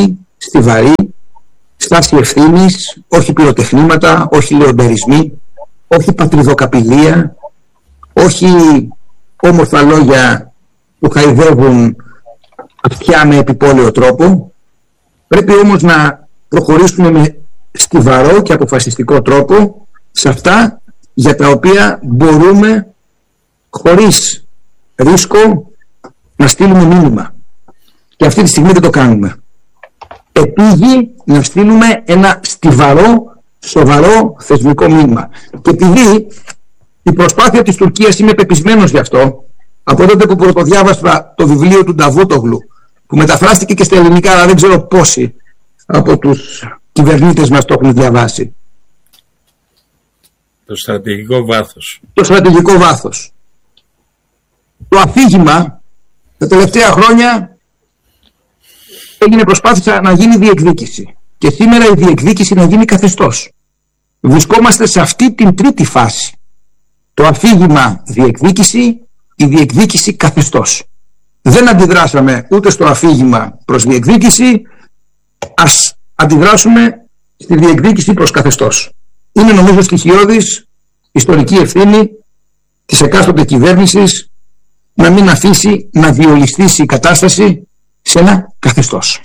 στιβαρή, στάση ευθύνης, όχι πυροτεχνήματα, όχι λεοντερισμοί, όχι πατριδοκαπηλεία, όχι όμορφα λόγια που χαϊδεύουν αυτιά με επιπόλαιο τρόπο. Πρέπει όμως να προχωρήσουμε με στιβαρό και αποφασιστικό τρόπο σε αυτά για τα οποία μπορούμε χωρίς ρίσκο να στείλουμε μήνυμα. Και αυτή τη στιγμή δεν το κάνουμε. Επήγει να στείλουμε ένα στιβαρό, σοβαρό θεσμικό μήνυμα. Και επειδή η προσπάθεια της Τουρκίας, είμαι πεπισμένος γι' αυτό, από τότε που πρωτοδιάβασα το βιβλίο του Νταβούτογλου, που μεταφράστηκε και στα ελληνικά, αλλά δεν ξέρω πόσοι από τους κυβερνήτες μας το έχουν διαβάσει. Το στρατηγικό βάθος. Το στρατηγικό βάθος. Το αφήγημα τα τελευταία χρόνια έγινε προσπάθεια να γίνει διεκδίκηση. Και σήμερα η διεκδίκηση να γίνει καθεστώς. Βρισκόμαστε σε αυτή την τρίτη φάση. Το αφήγημα διεκδίκηση, η διεκδίκηση καθεστώς. Δεν αντιδράσαμε ούτε στο αφήγημα προς διεκδίκηση, ας αντιδράσουμε στη διεκδίκηση προς καθεστώς. Είναι νομίζω στοιχειώδης ιστορική ευθύνη της εκάστοτε κυβέρνησης να μην αφήσει να διολυστήσει η κατάσταση σε ένα καθεστώς.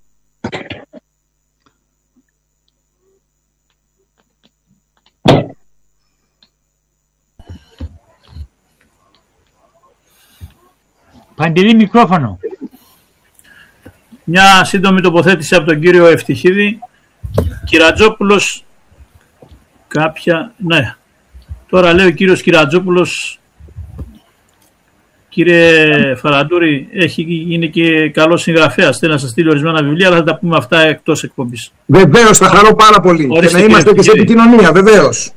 Παντελή, μικρόφωνο. Μια σύντομη τοποθέτηση από τον κύριο Ευτυχίδη. Κυρατζόπουλος, κάποια, ναι. Τώρα λέει ο κύριος Κυρατζόπουλος, κύριε Φαραντούρη, έχει, είναι και καλός συγγραφέας. Θέλω να σας στείλει ορισμένα βιβλία, αλλά θα τα πούμε αυτά εκτός εκπομπής. Βεβαίως, θα χαρώ πάρα πολύ. Ορίστε, και να είμαστε και σε επικοινωνία, βεβαίως.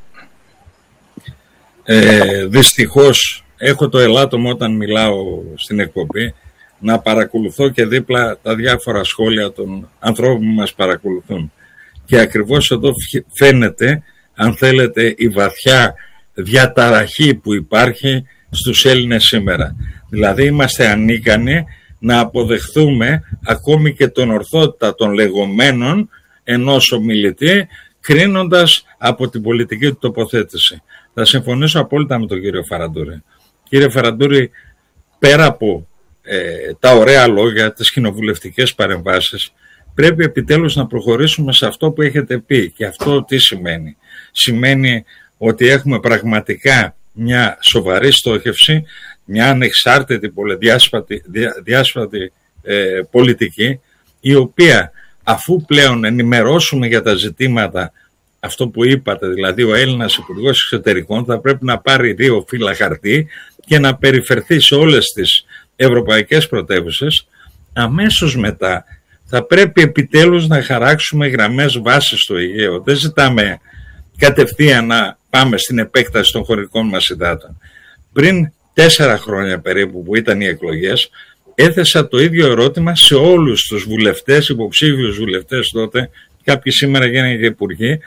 Ε, δυστυχώς έχω το ελάττωμα όταν μιλάω στην εκπομπή να παρακολουθώ και δίπλα τα διάφορα σχόλια των ανθρώπων που μας παρακολουθούν. Και ακριβώς εδώ φαίνεται, αν θέλετε, η βαθιά διαταραχή που υπάρχει στους Έλληνες σήμερα. Δηλαδή είμαστε ανίκανοι να αποδεχθούμε ακόμη και τον ορθότητα των λεγόμενων ενός ομιλητή, κρίνοντας από την πολιτική του τοποθέτηση. Θα συμφωνήσω απόλυτα με τον κύριο Φαραντούρη. Κύριε Φαραντούρη, πέρα από ε, τα ωραία λόγια, τις κοινοβουλευτικές παρεμβάσεις, πρέπει επιτέλους να προχωρήσουμε σε αυτό που έχετε πει. Και αυτό τι σημαίνει? Σημαίνει ότι έχουμε πραγματικά μια σοβαρή στόχευση, μια ανεξάρτητη διάσπατη, διάσπατη ε, πολιτική, η οποία αφού πλέον ενημερώσουμε για τα ζητήματα, αυτό που είπατε, δηλαδή ο Έλληνας Υπουργός Εξωτερικών θα πρέπει να πάρει δύο φύλλα χαρτί και να περιφερθεί σε όλες τις ευρωπαϊκές πρωτεύουσες, αμέσως μετά θα πρέπει επιτέλους να χαράξουμε γραμμές βάσης στο Αιγαίο. Δεν ζητάμε κατευθείαν να πάμε στην επέκταση των χωρικών μας υδάτων. Πριν τέσσερα χρόνια περίπου που ήταν οι εκλογές, έθεσα το ίδιο ερώτημα σε όλους τους βουλευτές, υποψήφιους βουλευτές τότε, κάποιοι σήμερα γίνανε και υπουργοί.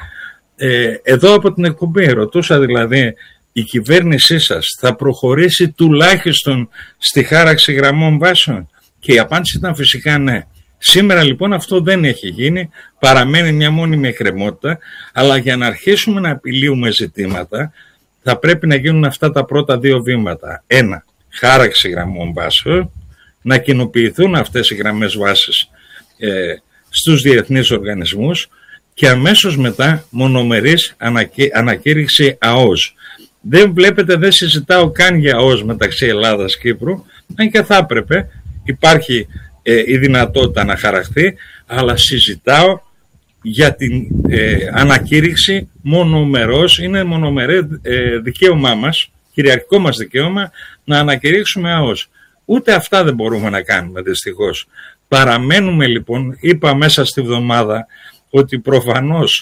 Ε, εδώ από την εκπομπή ρωτούσα δηλαδή, η κυβέρνησή σας θα προχωρήσει τουλάχιστον στη χάραξη γραμμών βάσεων? Και η απάντηση ήταν φυσικά ναι. Σήμερα λοιπόν αυτό δεν έχει γίνει, παραμένει μια μόνιμη εκκρεμότητα, αλλά για να αρχίσουμε να επιλύουμε ζητήματα θα πρέπει να γίνουν αυτά τα πρώτα δύο βήματα. Ένα, χάραξη γραμμών βάσεων, να κοινοποιηθούν αυτές οι γραμμές βάσης ε, στους διεθνείς οργανισμούς και αμέσως μετά μονομερής ανακή, ανακήρυξη ΑΟΣ. Δεν βλέπετε, δεν συζητάω καν για ΑΟΣ μεταξύ Ελλάδας και Κύπρου, αν και θα έπρεπε, υπάρχει ε, η δυνατότητα να χαραχθεί, αλλά συζητάω για την ε, ανακήρυξη μονομερός, είναι μονομερέ ε, δικαίωμά μας, κυριαρχικό μας δικαίωμα, να ανακηρύξουμε ΑΟΣ. Ούτε αυτά δεν μπορούμε να κάνουμε δυστυχώς. Παραμένουμε λοιπόν, είπα μέσα στη βδομάδα, ότι προφανώς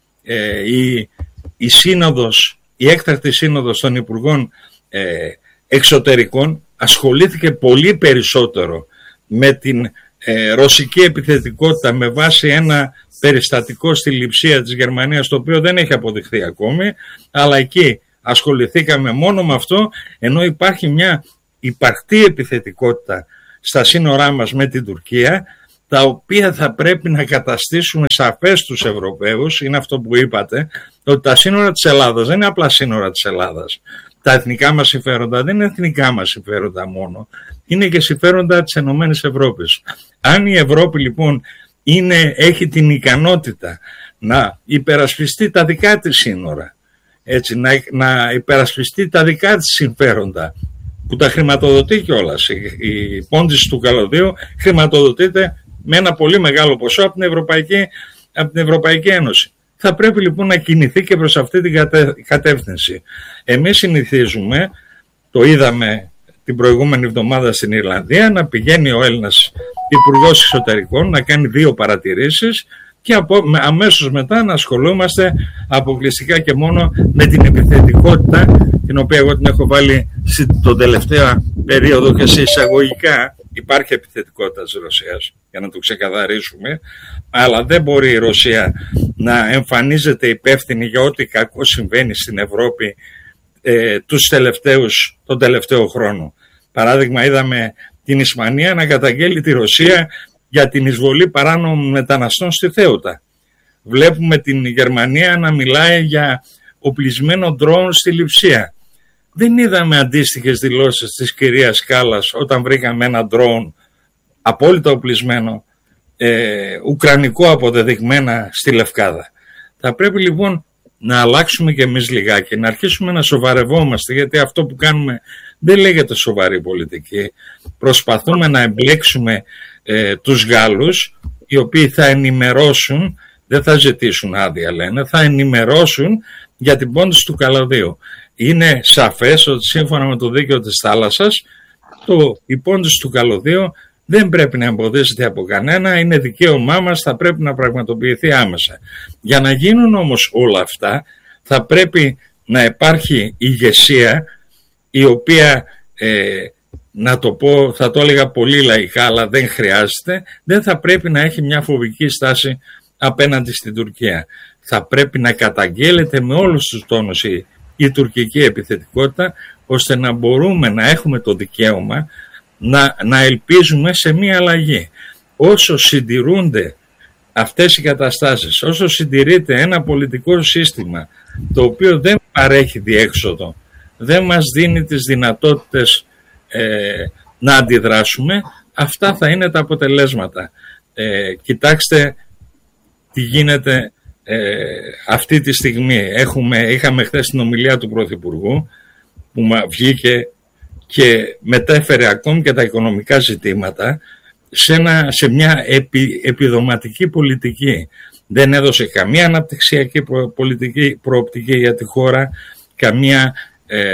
ε, η, η σύνοδος, η έκτακτη σύνοδος των Υπουργών ε, Εξωτερικών ασχολήθηκε πολύ περισσότερο με την ε, ρωσική επιθετικότητα με βάση ένα περιστατικό στη Λειψία της Γερμανίας, το οποίο δεν έχει αποδειχθεί ακόμη, αλλά εκεί ασχοληθήκαμε μόνο με αυτό, ενώ υπάρχει μια υπαρκτή επιθετικότητα στα σύνορά μας με την Τουρκία, τα οποία θα πρέπει να καταστήσουμε σαφές στους Ευρωπαίους, είναι αυτό που είπατε, ότι τα σύνορα της Ελλάδας δεν είναι απλά σύνορα της Ελλάδας. Τα εθνικά μας συμφέροντα δεν είναι εθνικά μας συμφέροντα μόνο, είναι και συμφέροντα της Ενωμένης Ευρώπης. Αν η Ευρώπη λοιπόν είναι, έχει την ικανότητα να υπερασπιστεί τα δικά της σύνορα, έτσι, να, να υπερασπιστεί τα δικά της συμφέροντα, που τα χρηματοδοτεί κιόλας. Η, η πόντιση του καλωδίου χρηματοδοτείται με ένα πολύ μεγάλο ποσό από την Ευρωπαϊκή, από την Ευρωπαϊκή Ένωση. Θα πρέπει λοιπόν να κινηθεί και προς αυτή την κατεύθυνση. Εμείς συνηθίζουμε, το είδαμε την προηγούμενη εβδομάδα στην Ιρλανδία, να πηγαίνει ο Έλληνας Υπουργός Εξωτερικών να κάνει δύο παρατηρήσεις και από, αμέσως μετά να ασχολούμαστε αποκλειστικά και μόνο με την επιθετικότητα, την οποία εγώ την έχω βάλει τον τελευταίο περίοδο και σε εισαγωγικά. Υπάρχει επιθετικότητα της Ρωσίας, για να το ξεκαθαρίσουμε, αλλά δεν μπορεί η Ρωσία να εμφανίζεται υπεύθυνη για ό,τι κακό συμβαίνει στην Ευρώπη ε, τους τελευταίους, τον τελευταίο χρόνο. Παράδειγμα, είδαμε την Ισπανία να καταγγέλει τη Ρωσία για την εισβολή παράνομων μεταναστών στη Θέουτα. Βλέπουμε την Γερμανία να μιλάει για οπλισμένο ντρόουν στη Λειψία. Δεν είδαμε αντίστοιχες δηλώσεις της κυρίας Κάλλας όταν βρήκαμε ένα ντρόουν απόλυτα οπλισμένο, ε, ουκρανικό αποδεδειγμένα στη Λευκάδα. Θα πρέπει λοιπόν να αλλάξουμε και εμείς λιγάκι, να αρχίσουμε να σοβαρευόμαστε, γιατί αυτό που κάνουμε δεν λέγεται σοβαρή πολιτική. Προσπαθούμε να εμπλέξουμε ε, τους Γάλλους, οι οποίοι θα ενημερώσουν, δεν θα ζητήσουν άδεια λένε, θα ενημερώσουν για την πόντιση του καλωδίου. Είναι σαφές ότι σύμφωνα με το δίκαιο της θάλασσας, το, η πόντιση του καλωδίου δεν πρέπει να εμποδίζεται από κανένα, είναι δικαίωμά μας, θα πρέπει να πραγματοποιηθεί άμεσα. Για να γίνουν όμως όλα αυτά, θα πρέπει να υπάρχει ηγεσία, η οποία, ε, να το πω, θα το έλεγα πολύ λαϊκά, αλλά δεν χρειάζεται, δεν θα πρέπει να έχει μια φοβική στάση απέναντι στην Τουρκία. Θα πρέπει να καταγγέλλεται με όλους τους τόνους η, η τουρκική επιθετικότητα, ώστε να μπορούμε να έχουμε το δικαίωμα να, να ελπίζουμε σε μια αλλαγή. Όσο συντηρούνται αυτές οι καταστάσεις, όσο συντηρείται ένα πολιτικό σύστημα το οποίο δεν παρέχει διέξοδο, δεν μας δίνει τις δυνατότητες ε, να αντιδράσουμε, αυτά θα είναι τα αποτελέσματα. Ε, κοιτάξτε τι γίνεται ε, αυτή τη στιγμή. Έχουμε, είχαμε χθες την ομιλία του Πρωθυπουργού που βγήκε και μετέφερε ακόμη και τα οικονομικά ζητήματα σε, ένα, σε μια επι, επιδοματική πολιτική. Δεν έδωσε καμία αναπτυξιακή προ, πολιτική προοπτική για τη χώρα, καμία ε,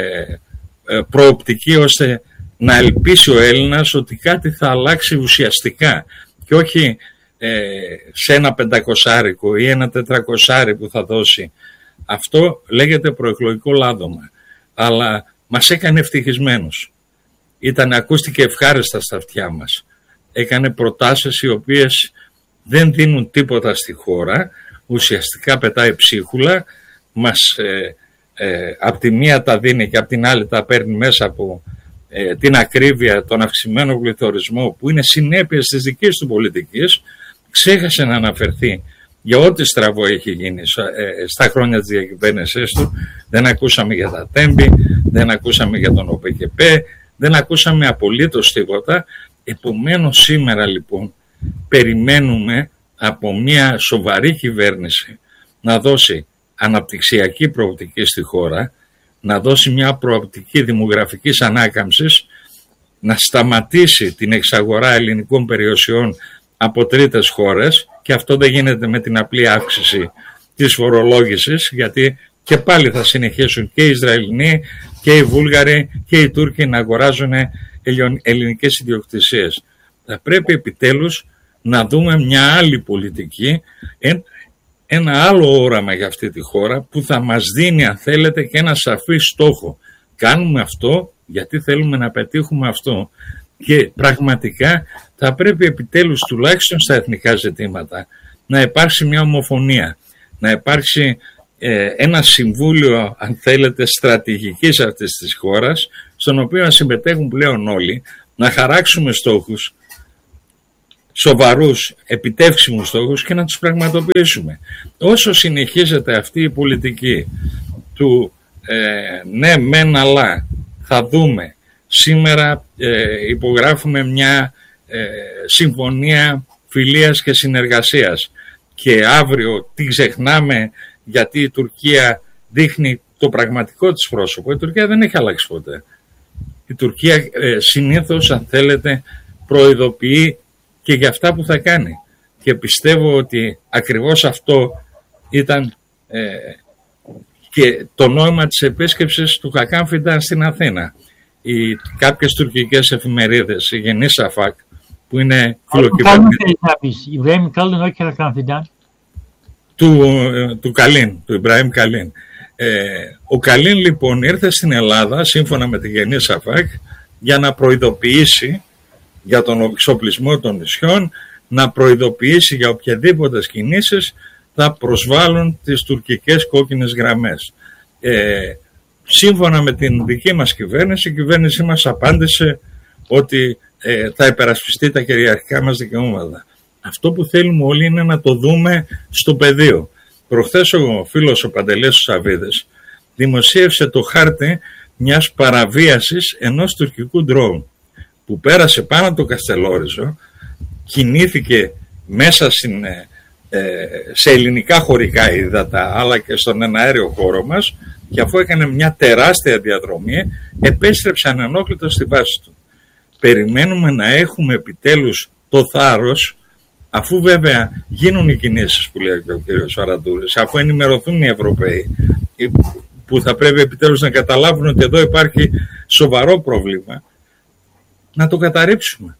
ε, προοπτική ώστε να ελπίσει ο Έλληνας ότι κάτι θα αλλάξει ουσιαστικά και όχι ε, σε ένα πεντακοσάρικο ή ένα τετρακοσάρι που θα δώσει. Αυτό λέγεται προεκλογικό λάδωμα, αλλά μας έκανε ευτυχισμένους. Ήταν, ακούστηκε ευχάριστα στα αυτιά μας. Έκανε προτάσεις οι οποίες δεν δίνουν τίποτα στη χώρα, ουσιαστικά πετάει ψίχουλα, μας ε, ε, απ' τη μία τα δίνει και απ' την άλλη τα παίρνει μέσα από ε, την ακρίβεια, τον αυξημένο πληθωρισμό που είναι συνέπειες της δικής του πολιτικής. Ξέχασε να αναφερθεί για ό,τι στραβό έχει γίνει στα χρόνια της διακυβέρνησής του. Δεν ακούσαμε για τα τέμπη, δεν ακούσαμε για τον ΟΠΕΚΕΠΕ, δεν ακούσαμε απολύτως τίποτα. Επομένως σήμερα λοιπόν περιμένουμε από μια σοβαρή κυβέρνηση να δώσει αναπτυξιακή προοπτική στη χώρα, να δώσει μια προοπτική δημογραφικής ανάκαμψης, να σταματήσει την εξαγορά ελληνικών περιουσιών από τρίτες χώρες, και αυτό δεν γίνεται με την απλή αύξηση της φορολόγησης, γιατί και πάλι θα συνεχίσουν και οι Ισραηλινοί και οι Βούλγαροι και οι Τούρκοι να αγοράζουν ελληνικές ιδιοκτησίες. Θα πρέπει επιτέλους να δούμε μια άλλη πολιτική, ένα άλλο όραμα για αυτή τη χώρα που θα μας δίνει, αν θέλετε, και ένα σαφή στόχο. Κάνουμε αυτό γιατί θέλουμε να πετύχουμε αυτό. Και πραγματικά θα πρέπει επιτέλους, τουλάχιστον στα εθνικά ζητήματα, να υπάρξει μια ομοφωνία, να υπάρξει ε, ένα συμβούλιο, αν θέλετε, στρατηγικής αυτής της χώρας, στον οποίο να συμμετέχουν πλέον όλοι, να χαράξουμε στόχους, σοβαρούς επιτεύξιμους στόχους και να τους πραγματοποιήσουμε. Όσο συνεχίζεται αυτή η πολιτική του ε, ναι μεν αλλά θα δούμε, σήμερα ε, υπογράφουμε μια ε, συμφωνία φιλίας και συνεργασίας και αύριο τι ξεχνάμε γιατί η Τουρκία δείχνει το πραγματικό της πρόσωπο. Η Τουρκία δεν έχει αλλάξει ποτέ. Η Τουρκία ε, συνήθως, αν θέλετε, προειδοποιεί και για αυτά που θα κάνει. Και πιστεύω ότι ακριβώς αυτό ήταν ε, και το νόημα της επίσκεψης του Χακάν Φιντάν στην Αθήνα. Οι, κάποιες τουρκικές εφημερίδες, η Γενή Σαφάκ, που είναι φιλοκυβερνητική του, του Καλίν, του Ιμπραήμ Καλίν. Ε, ο Καλίν λοιπόν ήρθε στην Ελλάδα σύμφωνα με τη Γενή Σαφάκ για να προειδοποιήσει για τον εξοπλισμό των νησιών, να προειδοποιήσει για οποιαδήποτε κινήσεις θα προσβάλλουν τις τουρκικές κόκκινες γραμμές. Ε, σύμφωνα με την δική μας κυβέρνηση, η κυβέρνησή μας απάντησε ότι ε, θα υπερασπιστεί τα κυριαρχικά μας δικαιώματα. Αυτό που θέλουμε όλοι είναι να το δούμε στο πεδίο. Προχθές ο φίλος ο Παντελής Σαββίδης δημοσίευσε το χάρτη μιας παραβίασης ενός τουρκικού ντρόουν που πέρασε πάνω από το Καστελόριζο, κινήθηκε μέσα στην, ε, σε ελληνικά χωρικά ύδατα αλλά και στον εναέριο χώρο μας και αφού έκανε μια τεράστια διαδρομή επέστρεψε ανενόχλητο στη βάση του. Περιμένουμε να έχουμε επιτέλους το θάρρος, αφού βέβαια γίνουν οι κινήσεις που λέει και ο κύριος Βαραντούρης, αφού ενημερωθούν οι Ευρωπαίοι που θα πρέπει επιτέλους να καταλάβουν ότι εδώ υπάρχει σοβαρό πρόβλημα, να το καταρρίψουμε.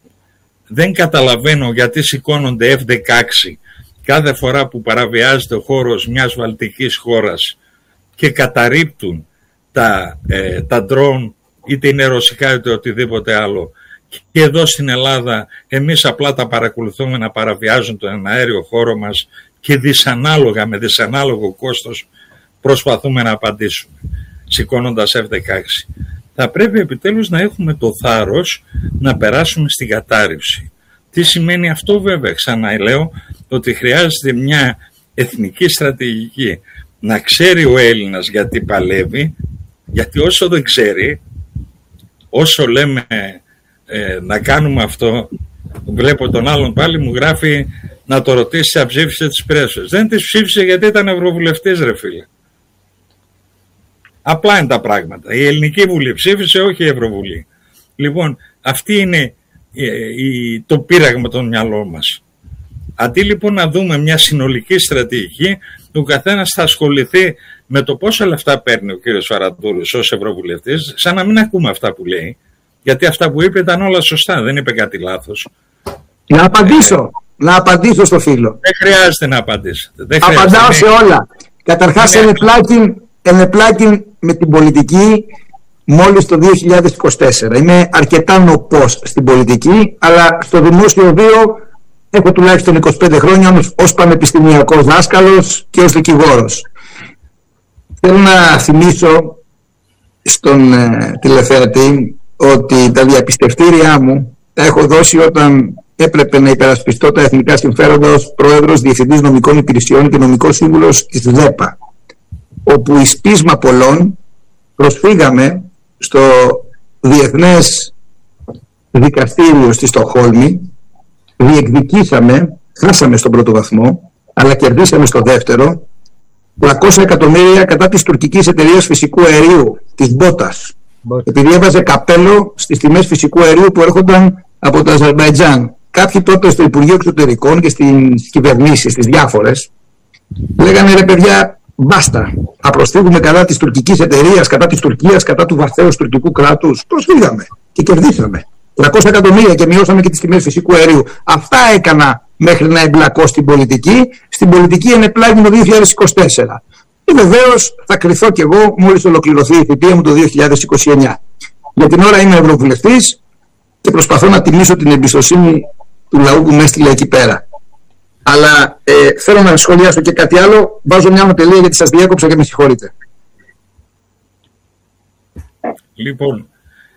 Δεν καταλαβαίνω γιατί σηκώνονται εφ δεκαέξι κάθε φορά που παραβιάζεται ο χώρος μιας βαλτικής χώρας και καταρρίπτουν τα, ε, τα drone, είτε είναι ρωσικά είτε οτιδήποτε άλλο. Και εδώ στην Ελλάδα εμείς απλά τα παρακολουθούμε να παραβιάζουν τον αέριο χώρο μας και δυσανάλογα, με δυσανάλογο κόστος προσπαθούμε να απαντήσουμε σηκώνοντας εφ δεκαέξι. Θα πρέπει επιτέλους να έχουμε το θάρρος να περάσουμε στην κατάρριψη. Τι σημαίνει αυτό βέβαια? Ξαναλέω ότι χρειάζεται μια εθνική στρατηγική. Να ξέρει ο Έλληνας γιατί παλεύει, γιατί όσο δεν ξέρει, όσο λέμε ε, να κάνουμε αυτό, βλέπω τον άλλον πάλι μου γράφει να το ρωτήσει αν ψήφισε τις πρέσβες. Δεν τις ψήφισε γιατί ήταν ευρωβουλευτής ρε φίλε. Απλά είναι τα πράγματα. Η Ελληνική Βουλή ψήφισε, όχι η Ευρωβουλή. Λοιπόν, αυτή είναι η, η, το πείραγμα των μυαλών μας. Αντί λοιπόν να δούμε μια συνολική στρατηγική, ο καθένας θα ασχοληθεί με το πόσα λεφτά παίρνει ο κύριος Βαραντούρης ως Ευρωβουλευτής, σαν να μην ακούμε αυτά που λέει. Γιατί αυτά που είπε ήταν όλα σωστά, δεν είπε κάτι λάθος. Να απαντήσω, ε, να απαντήσω στο φίλο. Δεν χρειάζεται να απαντήσετε. Δεν Απαντάω χρειάζεται. σε όλα. Καταρχάς ενεπλάκην με την πολιτική μόλις το δύο χιλιάδες είκοσι τέσσερα. Είμαι αρκετά νοπός στην πολιτική, αλλά στο δημόσιο βίο έχω τουλάχιστον είκοσι πέντε χρόνια ως πανεπιστημιακός δάσκαλος και ως δικηγόρος. Θέλω να θυμίσω στον ε, τηλεθεατή ότι τα διαπιστευτήριά μου τα έχω δώσει όταν έπρεπε να υπερασπιστώ τα εθνικά συμφέροντα ως πρόεδρος Διευθυντής Νομικών Υπηρεσιών και νομικός σύμβουλος της ΔΕΠΑ, όπου εις πείσμα πολλών προσφύγαμε στο Διεθνές Δικαστήριο στη Στοκχόλμη, διεκδικήσαμε, χάσαμε στον πρώτο βαθμό, αλλά κερδίσαμε στο δεύτερο, τριακόσια εκατομμύρια κατά της τουρκικής εταιρείας φυσικού αερίου, της Μπότας, επειδή έβαζε καπέλο στις τιμές φυσικού αερίου που έρχονταν από το Αζερμπαϊτζάν. Κάποιοι τότε στο Υπουργείο Εξωτερικών και στις κυβερνήσεις, στις διάφορες, λέγανε ρε παιδιά, μπάστα, θα προσφύγουμε κατά της τουρκικής εταιρείας, κατά της Τουρκίας, κατά του βαθέως τουρκικού κράτους. Προσφύγαμε και κερδίσαμε. τριακόσια εκατομμύρια και μειώσαμε και τις τιμές φυσικού αερίου. Αυτά έκανα μέχρι να εμπλακώ στην πολιτική. Στην πολιτική ενεπλάγει το δύο χιλιάδες είκοσι τέσσερα. Και βεβαίως θα κρυθώ κι εγώ μόλις ολοκληρωθεί η θητεία μου το δύο χιλιάδες είκοσι εννιά. Για την ώρα είμαι ευρωβουλευτής και προσπαθώ να τιμήσω την εμπιστοσύνη του λαού που με έστειλε εκεί πέρα. Αλλά ε, θέλω να σχολιάσω και κάτι άλλο. Βάζω μια ανατελεία γιατί σας διέκοψα και με συγχωρείτε. Λοιπόν,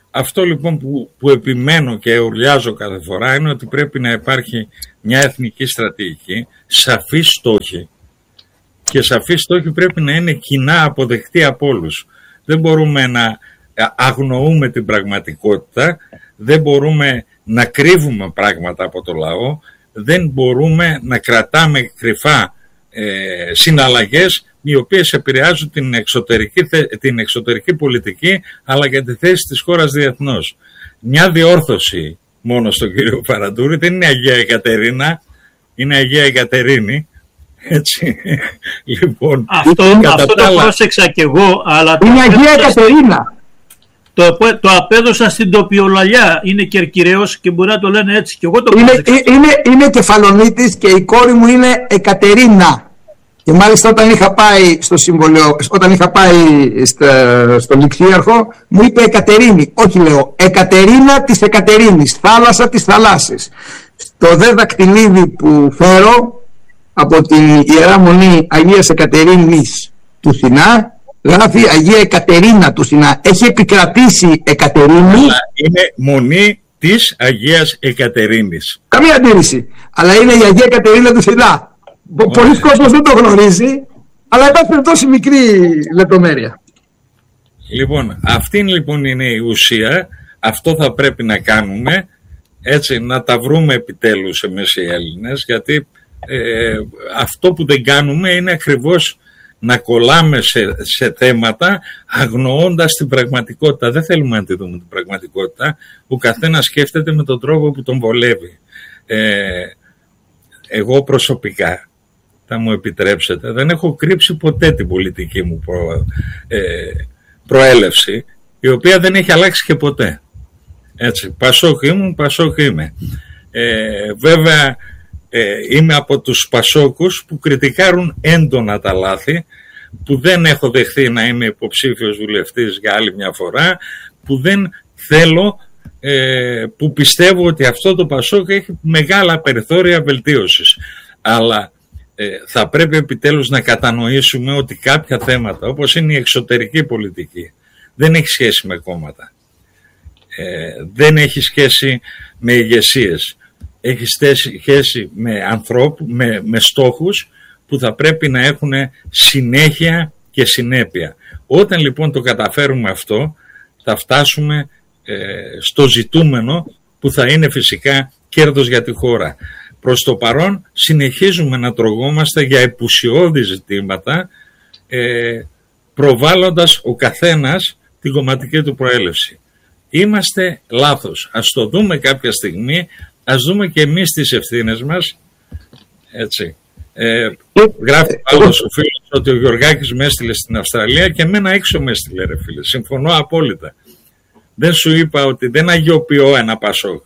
αυτό λοιπόν που, που επιμένω και ουρλιάζω κάθε φορά είναι ότι πρέπει να υπάρχει μια εθνική στρατηγική, σαφή στόχη, και σαφή στόχη πρέπει να είναι κοινά αποδεκτή από όλους. Δεν μπορούμε να αγνοούμε την πραγματικότητα, δεν μπορούμε να κρύβουμε πράγματα από το λαό, δεν μπορούμε να κρατάμε κρυφά ε, συναλλαγές οι οποίες επηρεάζουν την εξωτερική, την εξωτερική πολιτική αλλά και τη θέση της χώρας διεθνώς. Μια διόρθωση μόνο στον κύριο Φαραντούρη, δεν είναι Αγία Εκατερίνα, είναι Αγία Εκατερίνη. Έτσι. Λοιπόν, αυτό αυτό το άλλα... πρόσεξα κι εγώ, αλλά είναι Αγία Εκατερίνα. Το, το απέδωσα στην τοπιολαλιά, είναι Κερκυραίος και μπορεί να το λένε έτσι. Και εγώ το είναι, είναι, είναι Κεφαλονίτης και η κόρη μου είναι Εκατερίνα. Και μάλιστα όταν είχα πάει στο συμβολιο, όταν είχα πάει στο, στο Λυξίαρχο, μου είπε Εκατερίνη. Όχι, λέω, Εκατερίνα της Εκατερίνης, θάλασσα της θαλάσσης. Στο δε δακτυλίδι που φέρω από την Ιερά Μονή Αγίας Εκατερίνης του Σινά, γράφει Αγία Εκατερίνα του Σινά. Έχει επικρατήσει Εκατερίνη. Αλλά είναι μονή της Αγίας Εκατερίνης. Καμία αντίρρηση. Αλλά είναι η Αγία Εκατερίνα του Σινά. Πολλοί κόσμος δεν το γνωρίζει, αλλά υπάρχει τόση μικρή λεπτομέρεια. Λοιπόν, αυτή λοιπόν είναι η ουσία. Αυτό θα πρέπει να κάνουμε, έτσι, να τα βρούμε επιτέλους εμείς οι Έλληνες, γιατί ε, αυτό που δεν κάνουμε είναι ακριβώς να κολλάμε σε, σε θέματα αγνοώντας την πραγματικότητα. Δεν θέλουμε να τη δούμε την πραγματικότητα. Ο καθένας σκέφτεται με τον τρόπο που τον βολεύει. Ε, εγώ προσωπικά, θα μου επιτρέψετε, δεν έχω κρύψει ποτέ την πολιτική μου προ, ε, προέλευση, η οποία δεν έχει αλλάξει και ποτέ. Έτσι, Πασόκ ήμουν, Πασόκ είμαι. Ε, βέβαια, ε, είμαι από τους Πασόκους που κριτικάρουν έντονα τα λάθη, που δεν έχω δεχθεί να είμαι υποψήφιος βουλευτής για άλλη μια φορά, που δεν θέλω, ε, που πιστεύω ότι αυτό το Πασόκ έχει μεγάλα περιθώρια βελτίωσης. Αλλά ε, θα πρέπει επιτέλους να κατανοήσουμε ότι κάποια θέματα, όπως είναι η εξωτερική πολιτική, δεν έχει σχέση με κόμματα. Ε, δεν έχει σχέση με ηγεσίες. Έχει σχέση με ανθρώπους, με, με στόχους που θα πρέπει να έχουν συνέχεια και συνέπεια. Όταν λοιπόν το καταφέρουμε αυτό, θα φτάσουμε ε, στο ζητούμενο που θα είναι φυσικά κέρδος για τη χώρα. Προς το παρόν συνεχίζουμε να τρογόμαστε για επουσιώδη ζητήματα, ε, προβάλλοντας ο καθένας την κομματική του προέλευση. Είμαστε λάθος. Ας το δούμε κάποια στιγμή, ας δούμε και εμείς τις ευθύνες μας. Έτσι. Ε, γράφει άλλος ο φίλος ότι ο Γεωργάκης με έστειλε στην Αυστραλία και εμένα έξω με έστειλε, ρε φίλε. Συμφωνώ απόλυτα. Δεν σου είπα ότι δεν αγιοποιώ ένα Πασόκ.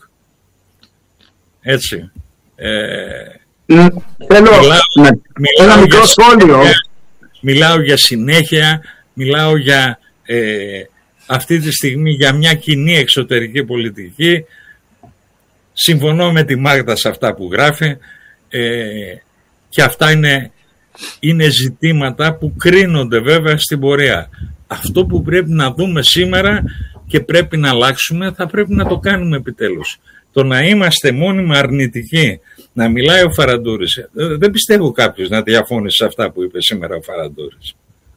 Έτσι. Ε, Θέλω μιλάω, ένα μικρό σχόλιο. Μιλάω για συνέχεια, μιλάω για ε, αυτή τη στιγμή για μια κοινή εξωτερική πολιτική. Συμφωνώ με τη Μάγδα σε αυτά που γράφει, ε, και αυτά είναι, είναι ζητήματα που κρίνονται βέβαια στην πορεία. Αυτό που πρέπει να δούμε σήμερα και πρέπει να αλλάξουμε, θα πρέπει να το κάνουμε επιτέλους. Το να είμαστε μόνιμα αρνητικοί, να μιλάει ο Φαραντούρης, δεν πιστεύω κάποιος να διαφώνησε σε αυτά που είπε σήμερα ο Φαραντούρης.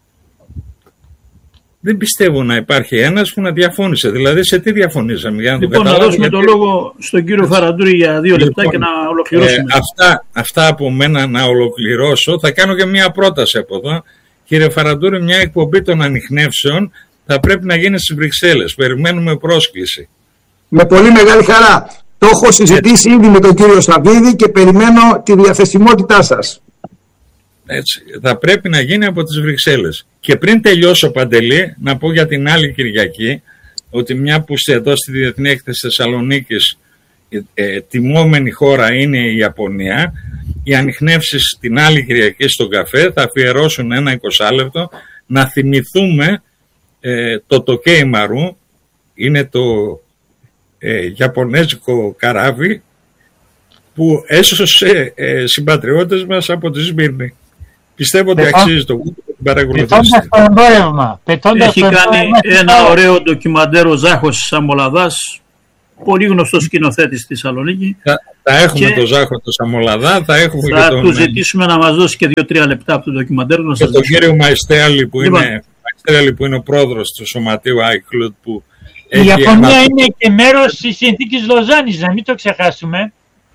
Δεν πιστεύω να υπάρχει ένας που να διαφώνησε. Δηλαδή, σε τι διαφωνήσαμε, για να λοιπόν, το να δώσουμε γιατί... το λόγο στον κύριο Φαραντούρη για δύο λεπτά λοιπόν, και να ολοκληρώσουμε. Ε, αυτά, αυτά από μένα να ολοκληρώσω. Θα κάνω και μια πρόταση από εδώ. Κύριε Φαραντούρη, μια εκπομπή των ανιχνεύσεων θα πρέπει να γίνει στις Βρυξέλλες. Περιμένουμε πρόσκληση. Με πολύ μεγάλη χαρά. Το έχω συζητήσει ήδη με τον κύριο Σαββίδη και περιμένω τη διαθεσιμότητά σας. Έτσι, θα πρέπει να γίνει από τις Βρυξέλλες. Και πριν τελειώσω, Παντελή, να πω για την άλλη Κυριακή ότι μια που είστε εδώ στη Διεθνή Έκθεση Θεσσαλονίκης, ε, ε, τιμόμενη χώρα είναι η Ιαπωνία. Οι ανιχνεύσεις την άλλη Κυριακή στον καφέ θα αφιερώσουν ένα εικοσάλεπτο να θυμηθούμε ε, το Τοκέι Μαρού. Είναι το ε, Ιαπωνέζικο καράβι που έσωσε ε, συμπατριώτες μας από τη Σμύρνη. Πιστεύω ότι αξίζει το κόπο. Πετώντας το εμπόρευμα. Έχει κάνει ένα ωραίο ντοκιμαντέρ ο Ζάχος Σαμολαδάς, πολύ γνωστός σκηνοθέτης στη Θεσσαλονίκη. Θα, θα έχουμε και το Ζάχο το Σαμολαδά, θα έχουμε θα και τον... του ζητήσουμε να μας δώσει και δύο-τρία λεπτά από το ντοκιμαντέρ. Και τον δώσουμε. Κύριο Μαϊστέαλη που, λοιπόν. είναι, που είναι ο πρόεδρος του Σωματείου Άικλουτ που η Ιαπωνία ένα... είναι και μέρος της συνθήκης Λοζάνης, να μην το ξεχάσουμε.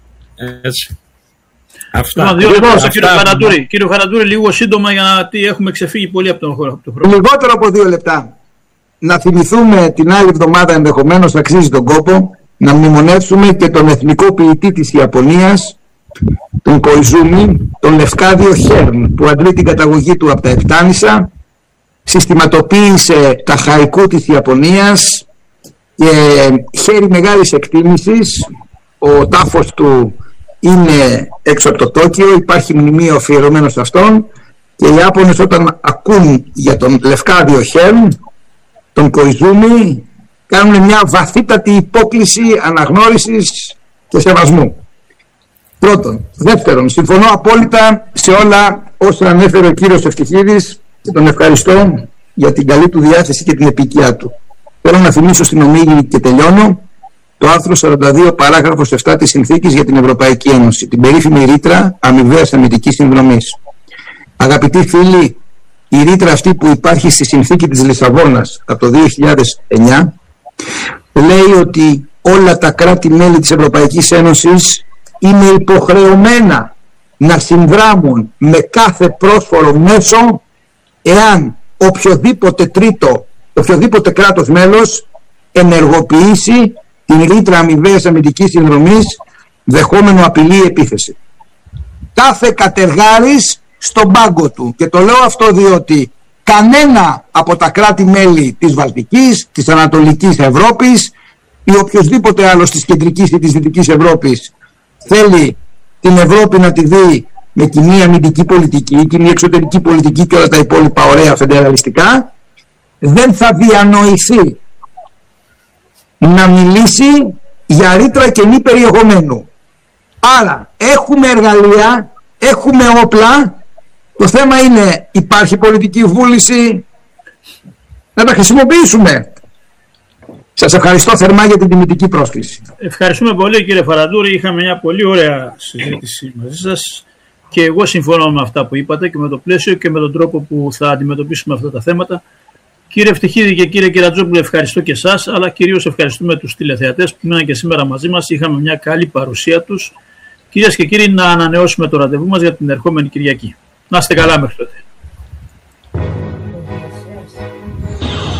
Έτσι. Αυτά. Λοιπόν, δύο λεπτά στον κύριο Χαραντούρη. Κύριο Χαραντούρη, λίγο σύντομα γιατί έχουμε ξεφύγει πολύ από τον χρόνο. Λιγότερο από δύο λεπτά. Να θυμηθούμε την άλλη εβδομάδα, ενδεχομένως αξίζει τον κόπο, να μνημονεύσουμε και τον εθνικό ποιητή της Ιαπωνίας, τον Κοϊζούμι, τον Λευκάδιο Χέρν, που αντλεί την καταγωγή του από τα Επτάνησα, συστηματοποίησε τα χαϊκού της Ιαπωνίας και χέρι μεγάλης εκτίμησης. Ο τάφος του είναι έξω από το Τόκιο, υπάρχει μνημείο αφιερωμένο σε αυτόν και οι Ιάπωνες όταν ακούν για τον Λευκάδιο Χέρν, τον Κοϊζούμι, κάνουν μια βαθύτατη υπόκληση αναγνώρισης και σεβασμού. Πρώτον. Δεύτερον, συμφωνώ απόλυτα σε όλα όσα ανέφερε ο κύριος Ευτυχίδης και τον ευχαριστώ για την καλή του διάθεση και την επικοινωνία του. Θέλω να θυμίσω στην ομίλη και τελειώνω το άρθρο σαράντα δύο παράγραφος επτά της Συνθήκης για την Ευρωπαϊκή Ένωση, την περίφημη ρήτρα αμοιβαίας αμυντικής συνδρομής. Αγαπητοί φίλοι, η ρήτρα αυτή που υπάρχει στη Συνθήκη της Λισαβόνας από το δύο χιλιάδες εννιά λέει ότι όλα τα κράτη-μέλη της Ευρωπαϊκής Ένωσης είναι υποχρεωμένα να συνδράμουν με κάθε πρόσφορο μέσο εάν οποιοδήποτε τρίτο, οποιοδήποτε κράτος μέλος ενεργοποιήσει την ρήτρα αμοιβαίας αμυντικής συνδρομής δεχόμενο απειλή επίθεση. Κάθε κατεργάρης στον πάγκο του, και το λέω αυτό διότι κανένα από τα κράτη-μέλη της Βαλτικής, της Ανατολικής Ευρώπης ή οποιοδήποτε άλλος της Κεντρικής ή της Δυτικής Ευρώπης θέλει την Ευρώπη να τη δει με κοινή αμυντική πολιτική, κοινή εξωτερική πολιτική και όλα τα υπόλοιπα ωραία φεντεραλιστικά, δεν θα διανοηθεί να μιλήσει για ρήτρα κενή περιεχομένου. Άρα έχουμε εργαλεία, έχουμε όπλα. Το θέμα είναι, υπάρχει πολιτική βούληση να τα χρησιμοποιήσουμε. Σας ευχαριστώ θερμά για την τιμητική πρόσκληση. Ευχαριστούμε πολύ κύριε Φαραντούρη. Είχαμε μια πολύ ωραία συζήτηση μαζί σας και εγώ συμφωνώ με αυτά που είπατε και με το πλαίσιο και με τον τρόπο που θα αντιμετωπίσουμε αυτά τα θέματα. Κύριε Ευτυχίδη και κύριε Κερατζόπουλο, ευχαριστώ και εσάς, αλλά κυρίως ευχαριστούμε τους τηλεθεατές που μείναν και σήμερα μαζί μας. Είχαμε μια καλή παρουσία τους. Κυρίες και κύριοι, να ανανεώσουμε το ραντεβού μας για την ερχόμενη Κυριακή. Να είστε καλά μέχρι τότε.